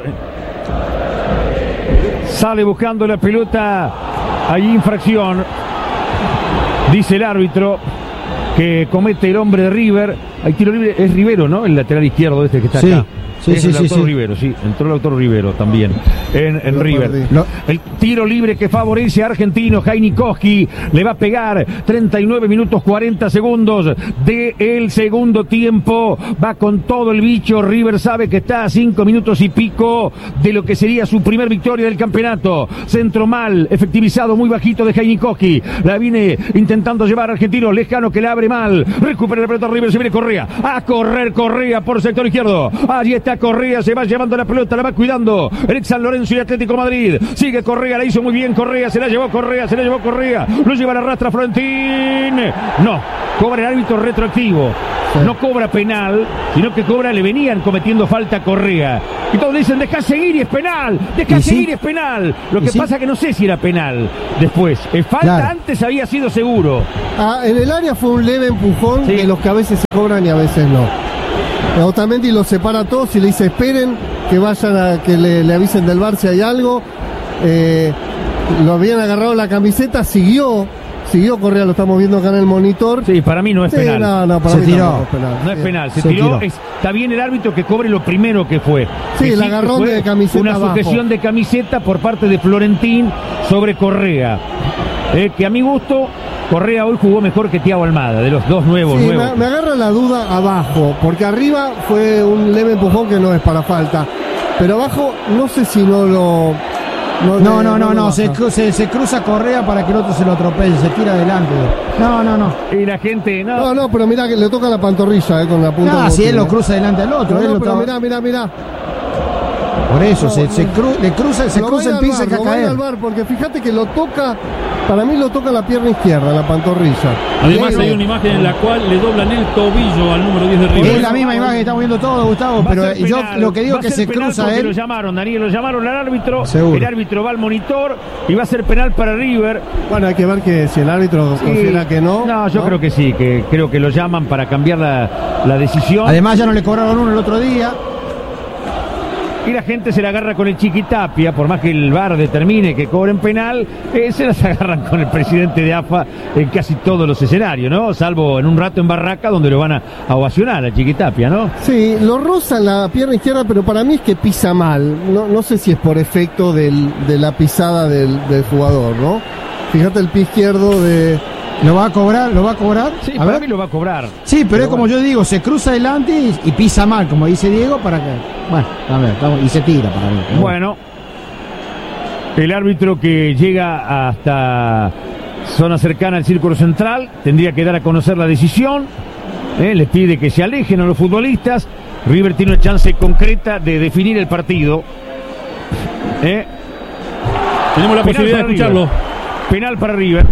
S1: Sale buscando la pelota. Hay infracción, dice el árbitro. que comete el hombre de River. Hay tiro libre, es Rivero, ¿no? El lateral izquierdo que está acá.
S2: Sí, sí, sí.
S1: Rivero, sí, entró el autor Rivero también en River. El tiro libre que favorece a Argentino, Heinikowski le va a pegar 39 minutos 40 segundos del segundo tiempo. Va con todo el bicho. River sabe que está a 5 minutos y pico de lo que sería su primer victoria del campeonato. Centro mal, efectivizado muy bajito de Heinikowski. La viene intentando llevar Argentino, lejano que la abre mal. Recupera el pelota River, se viene Correa. A correr Correa por sector izquierdo. Allí está Correa, se va llevando la pelota, la va cuidando el ex San Lorenzo y Atlético Madrid. Sigue Correa, la hizo muy bien Correa, se la llevó Correa, lo lleva a la rastra Florentín. No, cobra el árbitro retroactivo. No cobra penal, sino que cobra, le venían cometiendo falta a Correa. Y todos dicen, deja seguir y es penal, y es penal. Lo que pasa que no sé si era penal después. Falta antes había sido seguro.
S3: En el área fue un leve empujón de los que a veces se cobran y a veces no. Otamendi los separa a todos y le dice esperen que vayan a que le avisen del VAR si hay algo. Lo habían agarrado la camiseta, siguió Correa, lo estamos viendo acá en el monitor.
S1: Sí, para mí no es penal.
S3: No, para mí no es penal.
S1: No es penal, se tiró. Está bien el árbitro que cobre lo primero que fue.
S3: Sí, el agarrón de camiseta
S1: una
S3: abajo.
S1: sujeción de camiseta por parte de Florentín sobre Correa. Que a mi gusto Correa hoy jugó mejor que Thiago Almada, de los dos nuevos.
S3: Me agarra la duda abajo, porque arriba fue un leve empujón que no es para falta, pero abajo no sé si no lo...
S2: No, se cruza Correa para que el otro se lo atropelle, se tira adelante. No.
S1: Y la gente...
S3: No, pero mirá que le toca la pantorrilla con la punta.
S2: Si él lo cruza delante al otro.
S3: Pero mirá.
S2: Por eso, se cruza el piso y cae.
S3: Porque fíjate que lo toca, para mí lo toca la pierna izquierda, la pantorrilla.
S17: Además hay una imagen en la cual le doblan el tobillo al número 10 de River.
S2: Es la misma imagen que estamos viendo todos, Gustavo, pero yo lo que digo es que se cruza él.
S1: Lo llamaron, Daniel, lo llamaron al árbitro.
S2: Seguro.
S1: El árbitro va al monitor y va a ser penal para River.
S3: Bueno, hay que ver que si el árbitro considera que no.
S1: No, yo creo que sí, que creo que lo llaman para cambiar la decisión.
S2: Además ya no le cobraron uno el otro día.
S1: Y la gente se la agarra con el Chiquitapia, por más que el VAR determine que cobren penal, se las agarran con el presidente de AFA en casi todos los escenarios, ¿no? Salvo en un rato en Barraca, donde lo van a ovacionar a Chiquitapia, ¿no?
S3: Sí, lo roza en la pierna izquierda, pero para mí es que pisa mal. No sé si es por efecto de la pisada del jugador, ¿no? Fíjate el pie izquierdo de...
S2: ¿Lo va a cobrar?
S1: Sí, para mí lo va a cobrar.
S2: Sí, pero es como yo digo, se cruza adelante y pisa mal, como dice Diego, para que... Bueno, a ver, y se tira para mí.
S1: Bueno, el árbitro que llega hasta zona cercana al círculo central tendría que dar a conocer la decisión. Les pide que se alejen a los futbolistas. River tiene una chance concreta de definir el partido.
S17: Tenemos la posibilidad de escucharlo.
S1: Penal para River.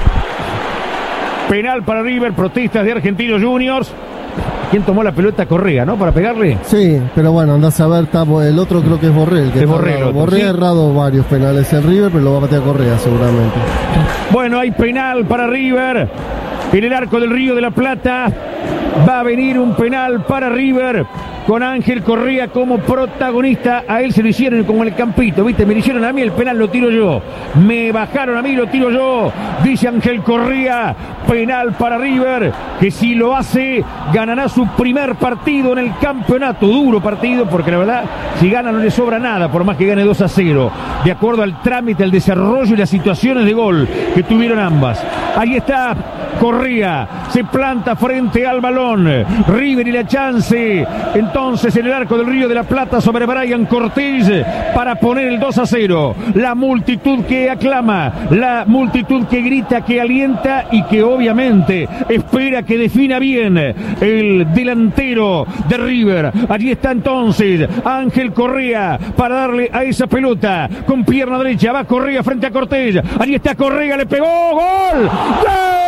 S1: Penal para River, protestas de Argentinos Juniors. ¿Quién tomó la pelota? Correa, ¿no? Para pegarle.
S3: Sí, pero bueno, andás a ver, el otro creo que es Borrell. Borrell ha errado varios penales en River, pero lo va a patear Correa seguramente.
S1: Bueno, hay penal para River. En el arco del Río de la Plata va a venir un penal para River, con Ángel Correa como protagonista. A él se lo hicieron como en el campito, ¿viste? Me lo hicieron a mí, el penal lo tiro yo. Me bajaron a mí, lo tiro yo. Dice Ángel Correa, penal para River, que si lo hace, ganará su primer partido en el campeonato. Duro partido, porque la verdad, si gana no le sobra nada, por más que gane 2-0. De acuerdo al trámite, al desarrollo y las situaciones de gol que tuvieron ambas. Ahí está Correa, se planta frente al balón. River y la chance. Entonces en el arco del Río de la Plata sobre Brian Cortés para poner el 2-0. La multitud que aclama, la multitud que grita, que alienta y que obviamente espera que defina bien el delantero de River. Allí está entonces Ángel Correa para darle a esa pelota con pierna derecha. Va Correa frente a Cortés. Allí está Correa, le pegó. ¡Gol! ¡Gol!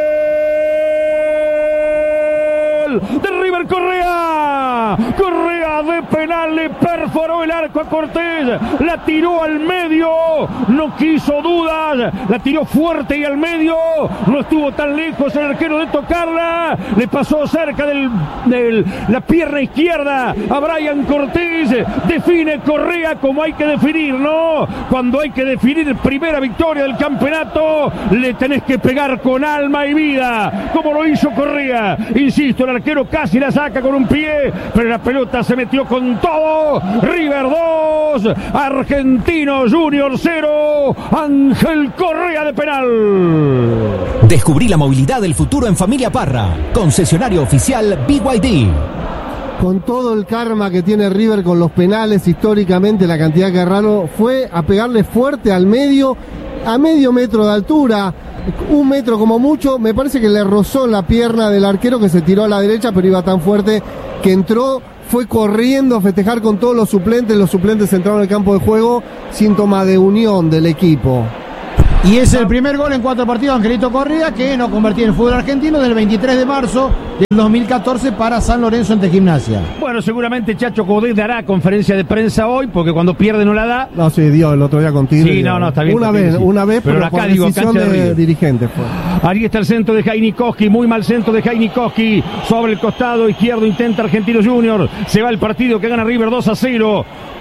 S1: De River, Correa Tanda de penal, le perforó el arco a Cortés, la tiró al medio, no quiso dudas, la tiró fuerte y al medio, no estuvo tan lejos el arquero de tocarla, le pasó cerca de la pierna izquierda a Brian Cortés, define Correa como hay que definir, ¿no? Cuando hay que definir primera victoria del campeonato, le tenés que pegar con alma y vida, como lo hizo Correa. Insisto, el arquero casi la saca con un pie, pero la pelota se metió con todo. River 2, Argentinos Juniors 0, Ángel Correa de penal.
S5: Descubrí la movilidad del futuro en Familia Parra, concesionario oficial BYD.
S3: Con todo el karma que tiene River con los penales, históricamente la cantidad que erraron fue a pegarle fuerte al medio, a medio metro de altura, 1 metro como mucho. Me parece que le rozó la pierna del arquero, que se tiró a la derecha, pero iba tan fuerte que entró, fue corriendo a festejar con todos los suplentes entraron al campo de juego, síntoma de unión del equipo.
S2: Y es el primer gol en 4 partidos, Angelito Correa, que no convertía en el fútbol argentino del 23 de marzo del 2014 para San Lorenzo ante Gimnasia.
S1: Bueno, seguramente Chacho Coudet dará conferencia de prensa hoy, porque cuando pierde no la da.
S3: No, sí, dio el otro día con Tigre.
S1: Sí, no, está bien.
S3: Una vez, pero
S1: acá
S3: por
S1: digo,
S3: decisión de dirigente fue.
S1: Ahí está el centro de Jainikowski, muy mal centro de Jainikowski, sobre el costado izquierdo intenta Argentinos Juniors, se va el partido que gana River 2-0.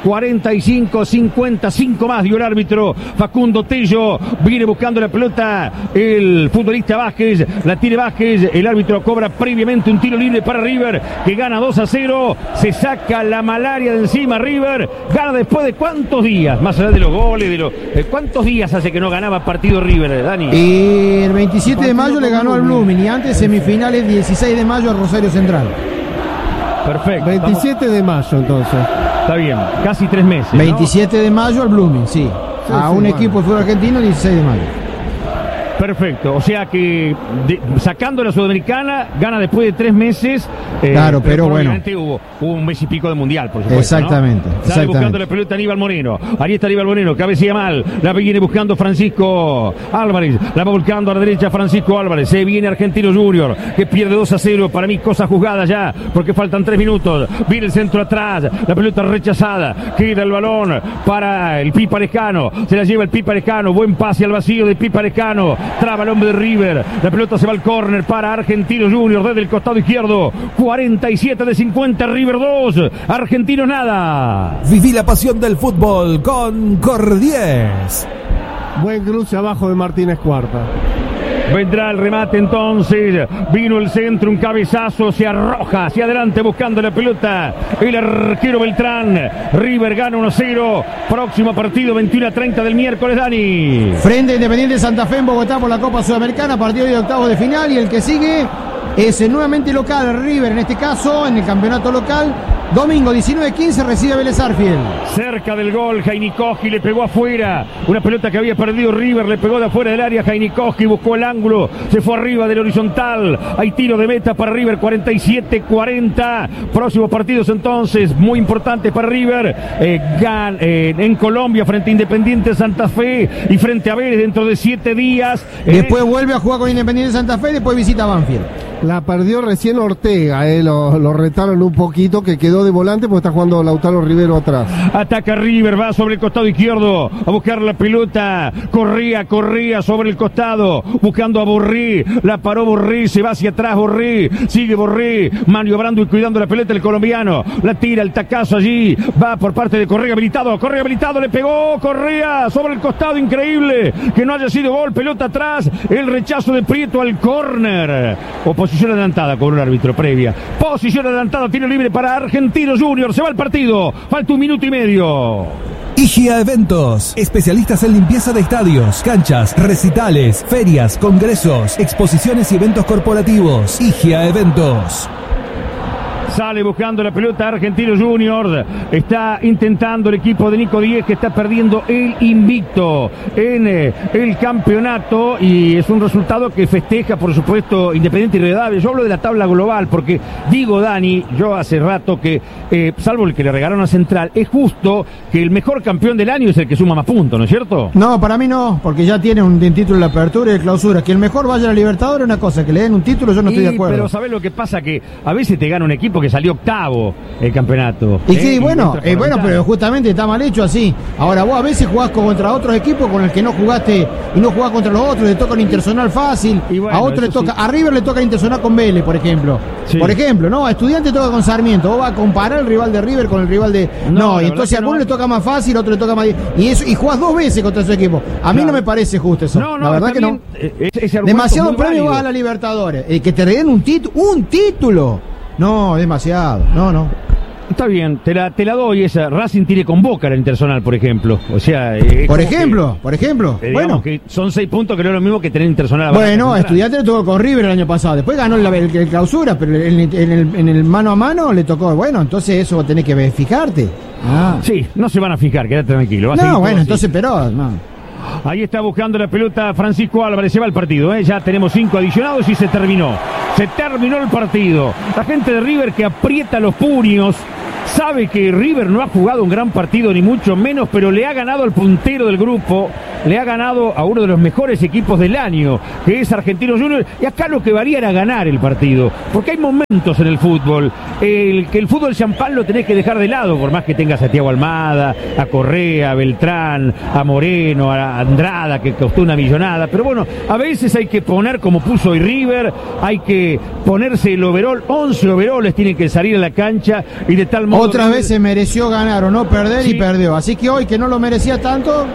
S1: 45-55 más dio el árbitro Facundo Tello, viene buscando la pelota el futbolista Vázquez, la tira Vázquez, el árbitro cobra previamente un tiro libre para River, que gana 2-0, se saca la malaria de encima River, gana después de cuántos días, más allá de los goles, cuántos días hace que no ganaba partido River, Dani.
S2: Y el 27 de mayo le ganó al Blooming, y antes semifinales 16 de mayo a Rosario Central.
S1: Perfecto.
S3: 27 de mayo entonces.
S1: Está bien, casi 3 meses.
S2: 27 de mayo al Blooming, sí. A un equipo de fútbol argentino, 16 de mayo.
S1: Perfecto, o sea que sacando la Sudamericana, gana después de 3 meses.
S2: Claro, pero bueno.
S1: Hubo un mes y pico de mundial, por supuesto.
S2: Exactamente.
S1: ¿No? Sale buscando la pelota Aníbal Moreno. Ahí está Aníbal Moreno, cabecilla mal. La viene buscando Francisco Álvarez. La va volcando a la derecha Francisco Álvarez. Se viene Argentinos Juniors, que pierde 2-0. Para mí, cosa juzgada ya, porque faltan 3 minutos. Viene el centro atrás. La pelota rechazada. Queda el balón para el Pipa Lescano. Se la lleva el Pipa Lescano. Buen pase al vacío de Pipa Lescano. Traba el hombre de River, la pelota se va al córner para Argentinos Juniors desde el costado izquierdo. 47 de 50, River 2, Argentinos nada.
S8: Viví la pasión del fútbol con Cordiés.
S3: Buen cruce abajo de Martínez Cuarta.
S1: Vendrá el remate entonces, vino el centro, un cabezazo, se arroja hacia adelante buscando la pelota el arquero Beltrán. River gana 1-0, próximo partido 21:30 del miércoles, Dani.
S2: Frente a Independiente Santa Fe en Bogotá por la Copa Sudamericana, partido de octavos de final, y el que sigue es nuevamente local, River en este caso, en el campeonato local. Domingo 19:15 recibe a Vélez Arfiel.
S1: Cerca del gol, Jainikowski le pegó afuera. Una pelota que había perdido River, le pegó de afuera del área. Jainikowski buscó el ángulo, se fue arriba del horizontal. Hay tiro de meta para River, 47-40. Próximos partidos entonces, muy importantes para River. En Colombia, frente a Independiente Santa Fe y frente a Vélez dentro de 7 días.
S2: Después vuelve a jugar con Independiente Santa Fe, después visita a Banfield.
S3: La perdió recién Ortega, lo retaron un poquito, que quedó de volante porque está jugando Lautaro Rivero atrás.
S1: Ataca River, va sobre el costado izquierdo a buscar la pelota. Corría sobre el costado, buscando a Borré. La paró Borré, se va hacia atrás Borré. Sigue Borré, maniobrando y cuidando la pelota el colombiano. La tira, el tacazo allí. Va por parte de Correa habilitado, le pegó Correa sobre el costado, increíble. Que no haya sido gol, pelota atrás. El rechazo de Prieto al córner. Posición adelantada con un árbitro previa. Posición adelantada, tiro libre para Argentinos Juniors. Se va el partido. Falta 1 minuto y medio.
S8: Igia Eventos, especialistas en limpieza de estadios, canchas, recitales, ferias, congresos, exposiciones y eventos corporativos. Igia Eventos.
S1: Sale buscando la pelota Argentinos Juniors. Está intentando el equipo de Nico Díez, que está perdiendo el invicto en el campeonato. Y es un resultado que festeja, por supuesto, Independiente y Rivadavia. Yo hablo de la tabla global porque digo, Dani, yo hace rato que, salvo el que le regalaron a Central, es justo que el mejor campeón del año es el que suma más puntos, ¿no es cierto?
S2: No, para mí no, porque ya tiene un título de la apertura y de clausura. Que el mejor vaya a la Libertadores es una cosa, que le den un título yo no estoy de acuerdo.
S1: Pero ¿sabés lo que pasa? Que a veces te gana un equipo que porque salió octavo el campeonato.
S2: Y sí, bueno, pero justamente está mal hecho así. Ahora vos a veces jugás contra otros equipos con el que no jugaste y no jugás contra los otros, le toca un interzonal fácil, bueno, a otro le toca, sí. A River le toca interzonal con Vélez, por ejemplo. Sí. Por ejemplo, ¿no? A Estudiantes toca con Sarmiento. Vos vas a comparar el rival de River con el rival de. No, y entonces a uno le toca más fácil, a otro le toca más. Y jugás 2 veces contra ese equipo. A mí no me parece justo eso. La verdad que no. Demasiado premio vas a la Libertadores. Que te den un título. No, demasiado. No.
S1: Está bien, te la doy esa. Racing tiene con Boca el interzonal, por ejemplo. O sea,
S2: por ejemplo.
S1: Bueno, que son 6 puntos que no es lo mismo que tener interzonal.
S2: Bueno, a Estudiantes le tocó con River el año pasado. Después ganó el clausura, pero en el mano a mano le tocó. Bueno, entonces eso tenés que fijarte.
S1: Sí, no se van a fijar, quédate tranquilo.
S2: No, bueno, entonces, pero no.
S1: Ahí está buscando la pelota Francisco Álvarez, se va el partido, ya tenemos 5 adicionados y se terminó el partido. La gente de River que aprieta los puños, sabe que River no ha jugado un gran partido ni mucho menos, pero le ha ganado al puntero del grupo, le ha ganado a uno de los mejores equipos del año, que es Argentinos Juniors, y acá lo que valía era ganar el partido, porque hay momentos en el fútbol, que el fútbol champán lo tenés que dejar de lado, por más que tengas a Thiago Almada, a Correa, a Beltrán, a Moreno, a Andrada, que costó una millonada, pero bueno, a veces hay que poner, como puso hoy River, hay que ponerse el overall, 11 overoles tienen que salir a la cancha, y de tal modo...
S2: Otras veces mereció ganar o no perder, sí. Y perdió, así que hoy que no lo merecía tanto,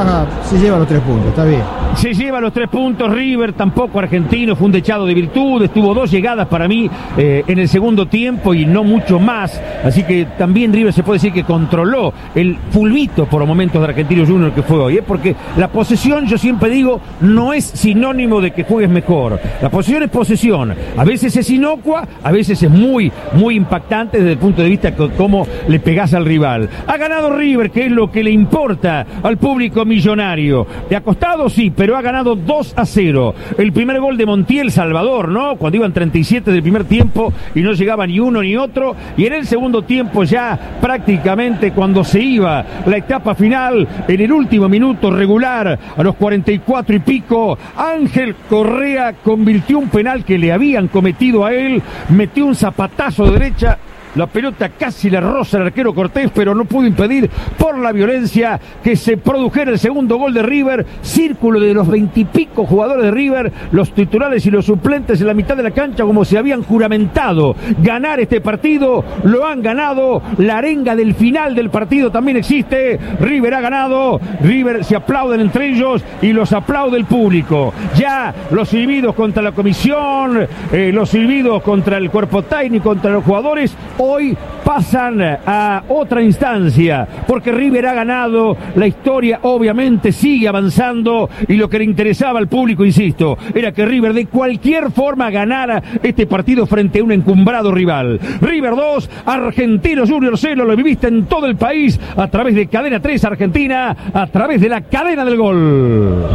S2: se lleva los 3 puntos, está bien.
S1: Se lleva los 3 puntos, River tampoco argentino, fue un dechado de virtudes, tuvo 2 llegadas para mí en el segundo tiempo y no mucho más, así que también River se puede decir que controló el fulbito por momentos de Argentinos Juniors que fue hoy, porque la posesión, yo siempre digo, no es sinónimo de que juegues mejor, la posesión es posesión, a veces es inocua, a veces es muy, muy impactante desde el punto de vista de cómo le pegás al rival. Ha ganado River, que es lo que le importa al público millonario. Le ha costado, sí, pero ha ganado 2-0. El primer gol de Montiel, Salvador, ¿no? Cuando iban 37 del primer tiempo y no llegaba ni uno ni otro. Y en el segundo tiempo ya prácticamente cuando se iba la etapa final, en el último minuto regular, a los 44 y pico, Ángel Correa convirtió un penal que le habían cometido a él, metió un zapatazo de derecha. La pelota casi le roza al arquero Cortés, pero no pudo impedir por la violencia que se produjera el segundo gol de River. Círculo de los 20 y pico jugadores de River, los titulares y los suplentes en la mitad de la cancha, como se habían juramentado ganar este partido. Lo han ganado. La arenga del final del partido también existe. River ha ganado. River se aplauden entre ellos y los aplaude el público. Ya los silbidos contra la comisión, los silbidos contra el cuerpo técnico, contra los jugadores, hoy pasan a otra instancia, porque River ha ganado, la historia obviamente sigue avanzando y lo que le interesaba al público, insisto, era que River de cualquier forma ganara este partido frente a un encumbrado rival. River 2, Argentinos Juniors 0, lo viviste en todo el país a través de Cadena 3 Argentina, a través de la cadena del gol.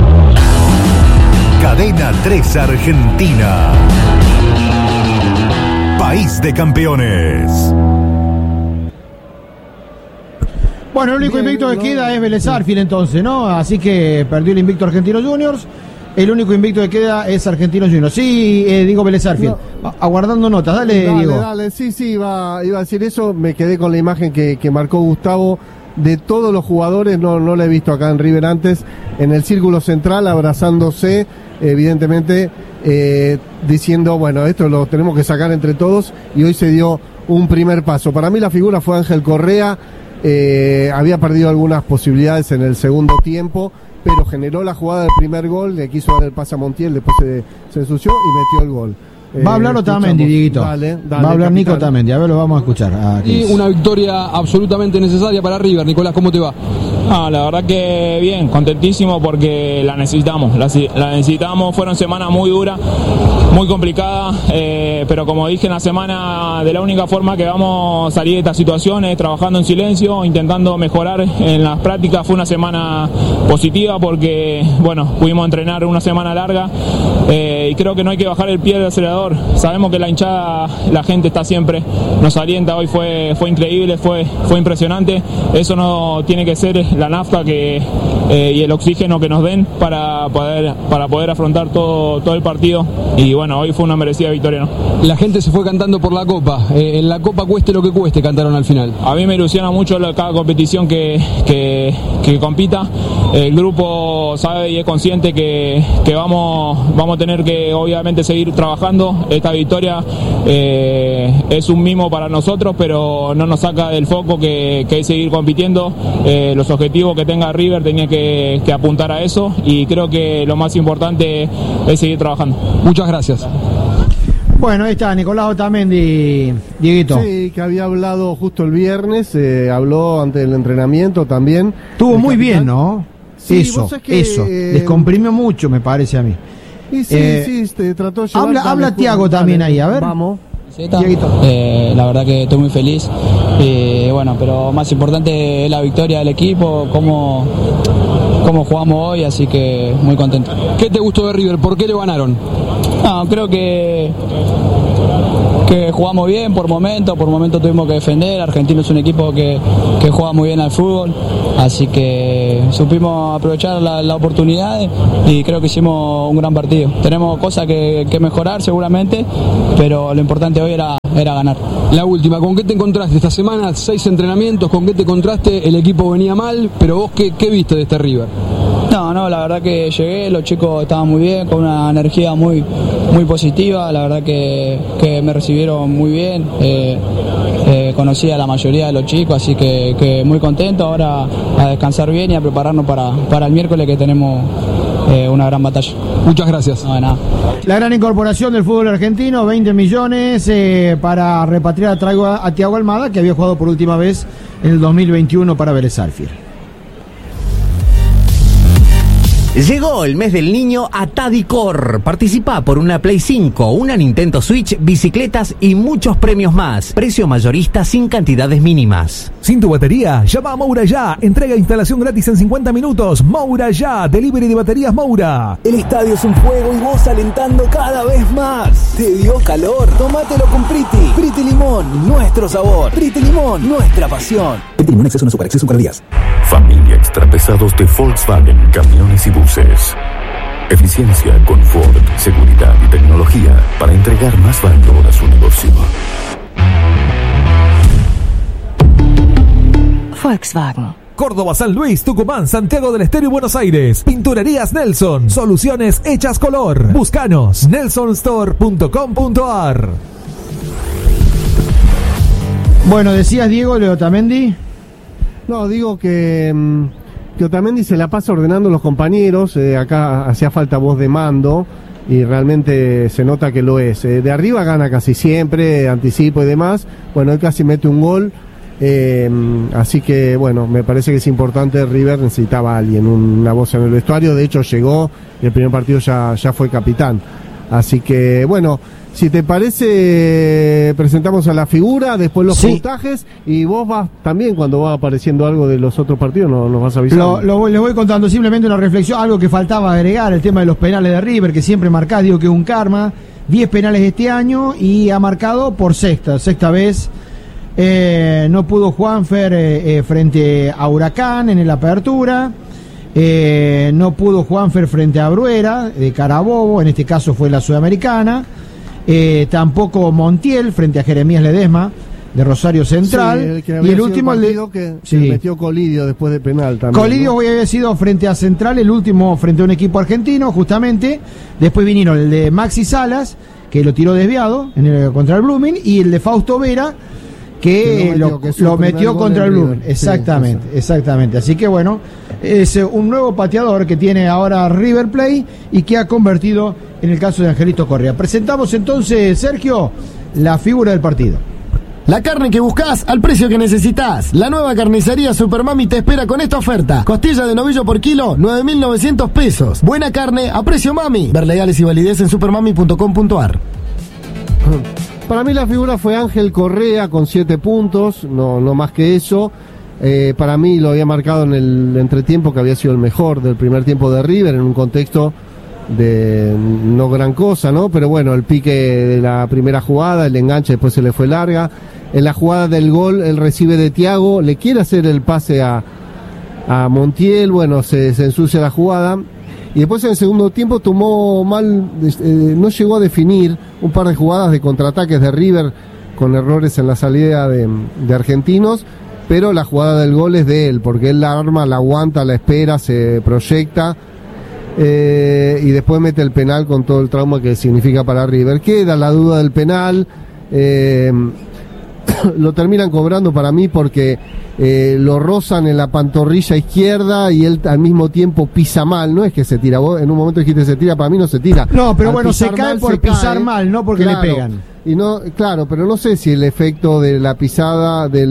S6: Cadena 3 Argentina. País de campeones.
S2: Bueno, el único invicto que queda es Vélez Sarsfield entonces, ¿no? Así que perdió el invicto Argentinos Juniors. El único invicto que queda es Argentinos Juniors. Sí, digo Vélez Sarsfield. Aguardando notas, dale Diego.
S3: Dale, sí, iba a decir eso. Me quedé con la imagen que marcó Gustavo. De todos los jugadores, no la he visto acá en River antes, en el círculo central, abrazándose, evidentemente, diciendo, bueno, esto lo tenemos que sacar entre todos, y hoy se dio un primer paso. Para mí la figura fue Ángel Correa, había perdido algunas posibilidades en el segundo tiempo, pero generó la jugada del primer gol, le quiso dar el pase a Montiel, después se ensució y metió el gol.
S2: Va a hablar Otamendi, Dieguito. Dale, va a hablar Nico Otamendi, a ver, lo vamos a escuchar.
S18: Y una victoria absolutamente necesaria para River. Nicolás, ¿cómo te va?
S19: La verdad que bien, contentísimo porque la necesitamos, fueron semanas muy duras, muy complicadas, pero como dije en la semana, de la única forma que vamos a salir de esta situación es trabajando en silencio, intentando mejorar en las prácticas. Fue una semana positiva porque, bueno, pudimos entrenar una semana larga y creo que no hay que bajar el pie del acelerador. Sabemos que la hinchada, la gente está siempre, nos alienta. Hoy fue increíble, fue impresionante. Eso no tiene que ser la nafta y el oxígeno que nos den para poder afrontar todo el partido. Y bueno, hoy fue una merecida victoria, ¿no?
S18: La gente se fue cantando por la Copa. En la Copa cueste lo que cueste, cantaron al final.
S19: A mí me ilusiona mucho cada competición que compita. El grupo sabe y es consciente que vamos a tener que obviamente seguir trabajando. Esta victoria es un mimo para nosotros, pero no nos saca del foco que es seguir compitiendo. Los objetivos que tenga River tenía que apuntar a eso, y creo que lo más importante es seguir trabajando.
S18: Muchas gracias.
S2: Bueno, ahí está Nicolás Otamendi, Dieguito.
S3: Sí, que había hablado justo el viernes, habló antes del entrenamiento también.
S2: Estuvo muy bien, ¿no?
S3: Sí,
S2: eso, descomprimió mucho, me parece a mí.
S3: Y sí, trató de llevar.
S2: Habla Tiago también ahí, a ver.
S3: Vamos.
S20: La verdad que estoy muy feliz, bueno, pero más importante es la victoria del equipo, cómo jugamos hoy, así que muy contento.
S18: ¿Qué te gustó de River? ¿Por qué le ganaron?
S20: No, creo que jugamos bien por momentos tuvimos que defender. Argentino es un equipo que juega muy bien al fútbol, así que supimos aprovechar la oportunidad y creo que hicimos un gran partido. Tenemos cosas que mejorar seguramente, pero lo importante hoy era ganar.
S18: La última, ¿con qué te encontraste esta semana? 6 entrenamientos, ¿con qué te encontraste? El equipo venía mal, pero vos ¿qué viste de este River?
S20: No, la verdad que llegué, los chicos estaban muy bien, con una energía muy positiva, la verdad que me recibieron muy bien, conocí a la mayoría de los chicos, así que muy contento, ahora a descansar bien y a prepararnos para el miércoles, que tenemos una gran batalla.
S18: Muchas gracias.
S20: No, de nada.
S2: La gran incorporación del fútbol argentino, 20 millones para repatriar a Thiago Almada, que había jugado por última vez en el 2021 para Vélez Sarsfield.
S5: Llegó el mes del niño a Tadicor. Participa por una Play 5, una Nintendo Switch, bicicletas y muchos premios más. Precio mayorista sin cantidades mínimas.
S8: Sin tu batería, llama a Moura Ya. Entrega e instalación gratis en 50 minutos. Moura Ya, delivery de baterías Moura.
S4: El estadio es un fuego y vos alentando cada vez más. ¿Te dio calor? Tómatelo con Priti. Priti Limón, nuestro sabor. Priti Limón, nuestra pasión.
S6: Priti Limón Exceso no Super Exceso con días. Familia extra pesados de Volkswagen, camiones y buses. Eficiencia, confort, seguridad y tecnología para entregar más valor a su negocio.
S21: Volkswagen.
S8: Córdoba, San Luis, Tucumán, Santiago del Estero y Buenos Aires. Pinturerías Nelson. Soluciones hechas color. Búscanos. nelsonstore.com.ar.
S2: Bueno, decías, Diego, de Otamendi.
S3: No, digo que Otamendi se la pasa ordenando los compañeros. Acá hacía falta voz de mando y realmente se nota que lo es. De arriba gana casi siempre, anticipo y demás. Bueno, él casi mete un gol. Así que bueno, me parece que es importante. River necesitaba a alguien, una voz en el vestuario. De hecho llegó y el primer partido ya fue capitán. Así que bueno, si te parece, presentamos a la figura, después los puntajes, y vos vas también, cuando va apareciendo algo de los otros partidos, nos vas a avisar.
S2: Les voy contando simplemente una reflexión, algo que faltaba agregar, el tema de los penales de River, que siempre marcás, digo que es un karma, 10 penales este año y ha marcado por sexta vez. No pudo Juanfer frente a Huracán en la apertura. No pudo Juanfer frente a Bruera de Carabobo, en este caso fue la Sudamericana. Tampoco Montiel frente a Jeremías Ledesma de Rosario Central.
S3: Sí, y el último que se metió Colidio después de penal también.
S2: Colidio había sido frente a Central, el último frente a un equipo argentino justamente. Después vinieron el de Maxi Salas, que lo tiró desviado contra el Blooming, y el de Fausto Vera, que lo metió contra el Blooming. Exactamente, sí, exactamente. Así que bueno, es un nuevo pateador que tiene ahora River Plate y que ha convertido en el caso de Angelito Correa. Presentamos entonces, Sergio, la figura del partido.
S9: La carne que buscás al precio que necesitas. La nueva carnicería Supermami te espera con esta oferta. Costilla de novillo por kilo, 9.900 pesos. Buena carne a precio mami. Ver legales y validez en supermami.com.ar.
S3: Para mí la figura fue Ángel Correa con 7 puntos, no más que eso. Para mí lo había marcado en el entretiempo, que había sido el mejor del primer tiempo de River, en un contexto de no gran cosa, ¿no? Pero bueno, el pique de la primera jugada, el enganche, después se le fue larga. En la jugada del gol, él recibe de Thiago, le quiere hacer el pase a a Montiel, bueno, se ensucia la jugada. Y después en el segundo tiempo tomó mal, no llegó a definir un par de jugadas de contraataques de River con errores en la salida de Argentinos, pero la jugada del gol es de él, porque él la arma, la aguanta, la espera, se proyecta y después mete el penal con todo el trauma que significa para River. Queda la duda del penal, lo terminan cobrando para mí porque lo rozan en la pantorrilla izquierda y él al mismo tiempo pisa mal. No es que se tira, vos en un momento dijiste se tira, para mí no se tira.
S2: No, pero bueno, se cae por pisar mal, no porque
S3: claro,
S2: le pegan.
S3: Y no, claro, pero no sé si el efecto de la pisada, de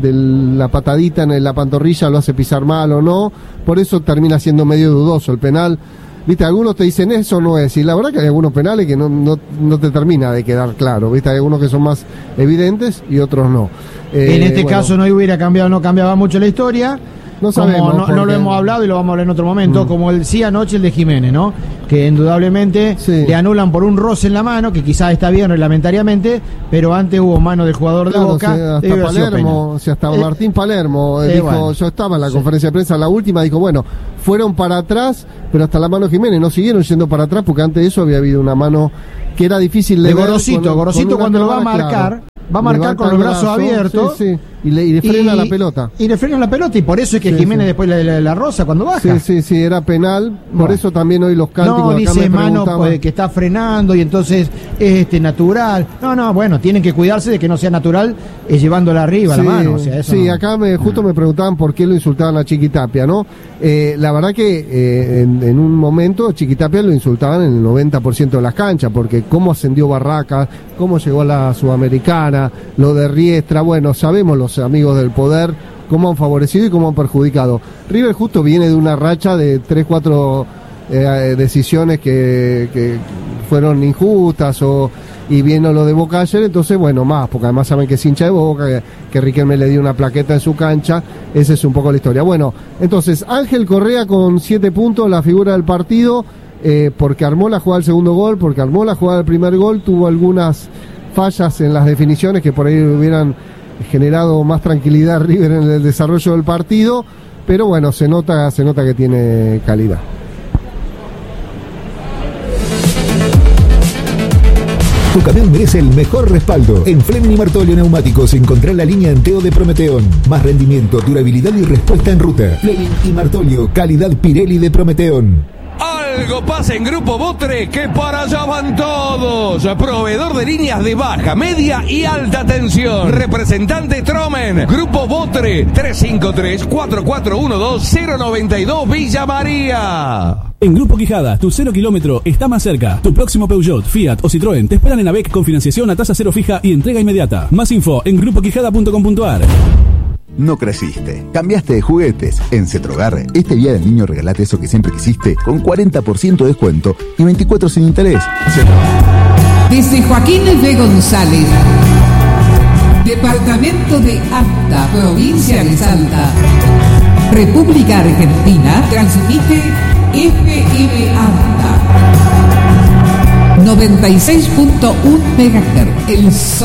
S3: la patadita en la pantorrilla lo hace pisar mal o no. Por eso termina siendo medio dudoso el penal. Viste, algunos te dicen eso no es, y la verdad que hay algunos penales que no te termina de quedar claro, viste, hay algunos que son más evidentes y otros no.
S2: En este caso no hubiera cambiado, no cambiaba mucho la historia.
S3: No sabemos.
S2: No lo hemos hablado y lo vamos a hablar en otro momento, como el sí anoche el de Jiménez, ¿no? Que indudablemente le anulan por un roce en la mano, que quizás está bien reglamentariamente, pero antes hubo mano del jugador de Boca.
S3: Hasta Palermo, hasta Martín Palermo dijo, bueno, yo estaba en la conferencia de prensa, la última, dijo, bueno, fueron para atrás, pero hasta la mano Jiménez, no siguieron yendo para atrás, porque antes de eso había habido una mano que era difícil de ver.
S2: Gorosito cuando lo va a marcar, va a marcar con los brazos abiertos.
S3: Y le frena la pelota.
S2: Y le frena la pelota, y por eso es que Jiménez después la roza cuando baja.
S3: Sí, era penal. Por eso también hoy los cánticos
S2: no, dice mano que está frenando y entonces es natural. No, bueno, tienen que cuidarse de que no sea natural llevándola arriba la mano. O sea, eso
S3: acá justo me preguntaban por qué lo insultaban a Chiquitapia, ¿no? La verdad que en un momento a Chiquitapia lo insultaban en el 90% de las canchas, porque cómo ascendió Barracas, cómo llegó a la Sudamericana, lo de Riestra, bueno, sabemos los amigos del poder cómo han favorecido y cómo han perjudicado. River justo viene de una racha de 3-4 decisiones que fueron injustas y viene lo de Boca ayer, entonces bueno, más, porque además saben que es hincha de Boca, que Riquelme le dio una plaqueta en su cancha, esa es un poco la historia. Bueno, entonces Ángel Correa con 7 puntos, la figura del partido, porque armó la jugada del segundo gol, porque armó la jugada del primer gol, tuvo algunas fallas en las definiciones que por ahí hubieran generado más tranquilidad a River en el desarrollo del partido, pero bueno, se nota que tiene calidad.
S6: Tu camión merece el mejor respaldo. En Fleming y Martolio Neumáticos encontrá la línea Enteo de Prometeón. Más rendimiento, durabilidad y respuesta en ruta. Fleming y Martolio, calidad Pirelli de Prometeón.
S7: Algo pasa en Grupo Botre, que para allá van todos. Proveedor de líneas de baja, media y alta tensión. Representante Tromen. Grupo Botre, 353-4412-092 Villa María.
S11: En Grupo Quijada, tu 0 kilómetro está más cerca. Tu próximo Peugeot, Fiat o Citroën te esperan en AVEC con financiación a tasa cero fija y entrega inmediata. Más info en grupoquijada.com.ar.
S12: No creciste, cambiaste de juguetes. En Cetrogar, este día del niño regalate eso que siempre quisiste con 40% de descuento y 24 sin interés.
S10: Desde Joaquín B. González, departamento de Anta, provincia de Salta, República Argentina, transmite FM Anta 96.1 MHz.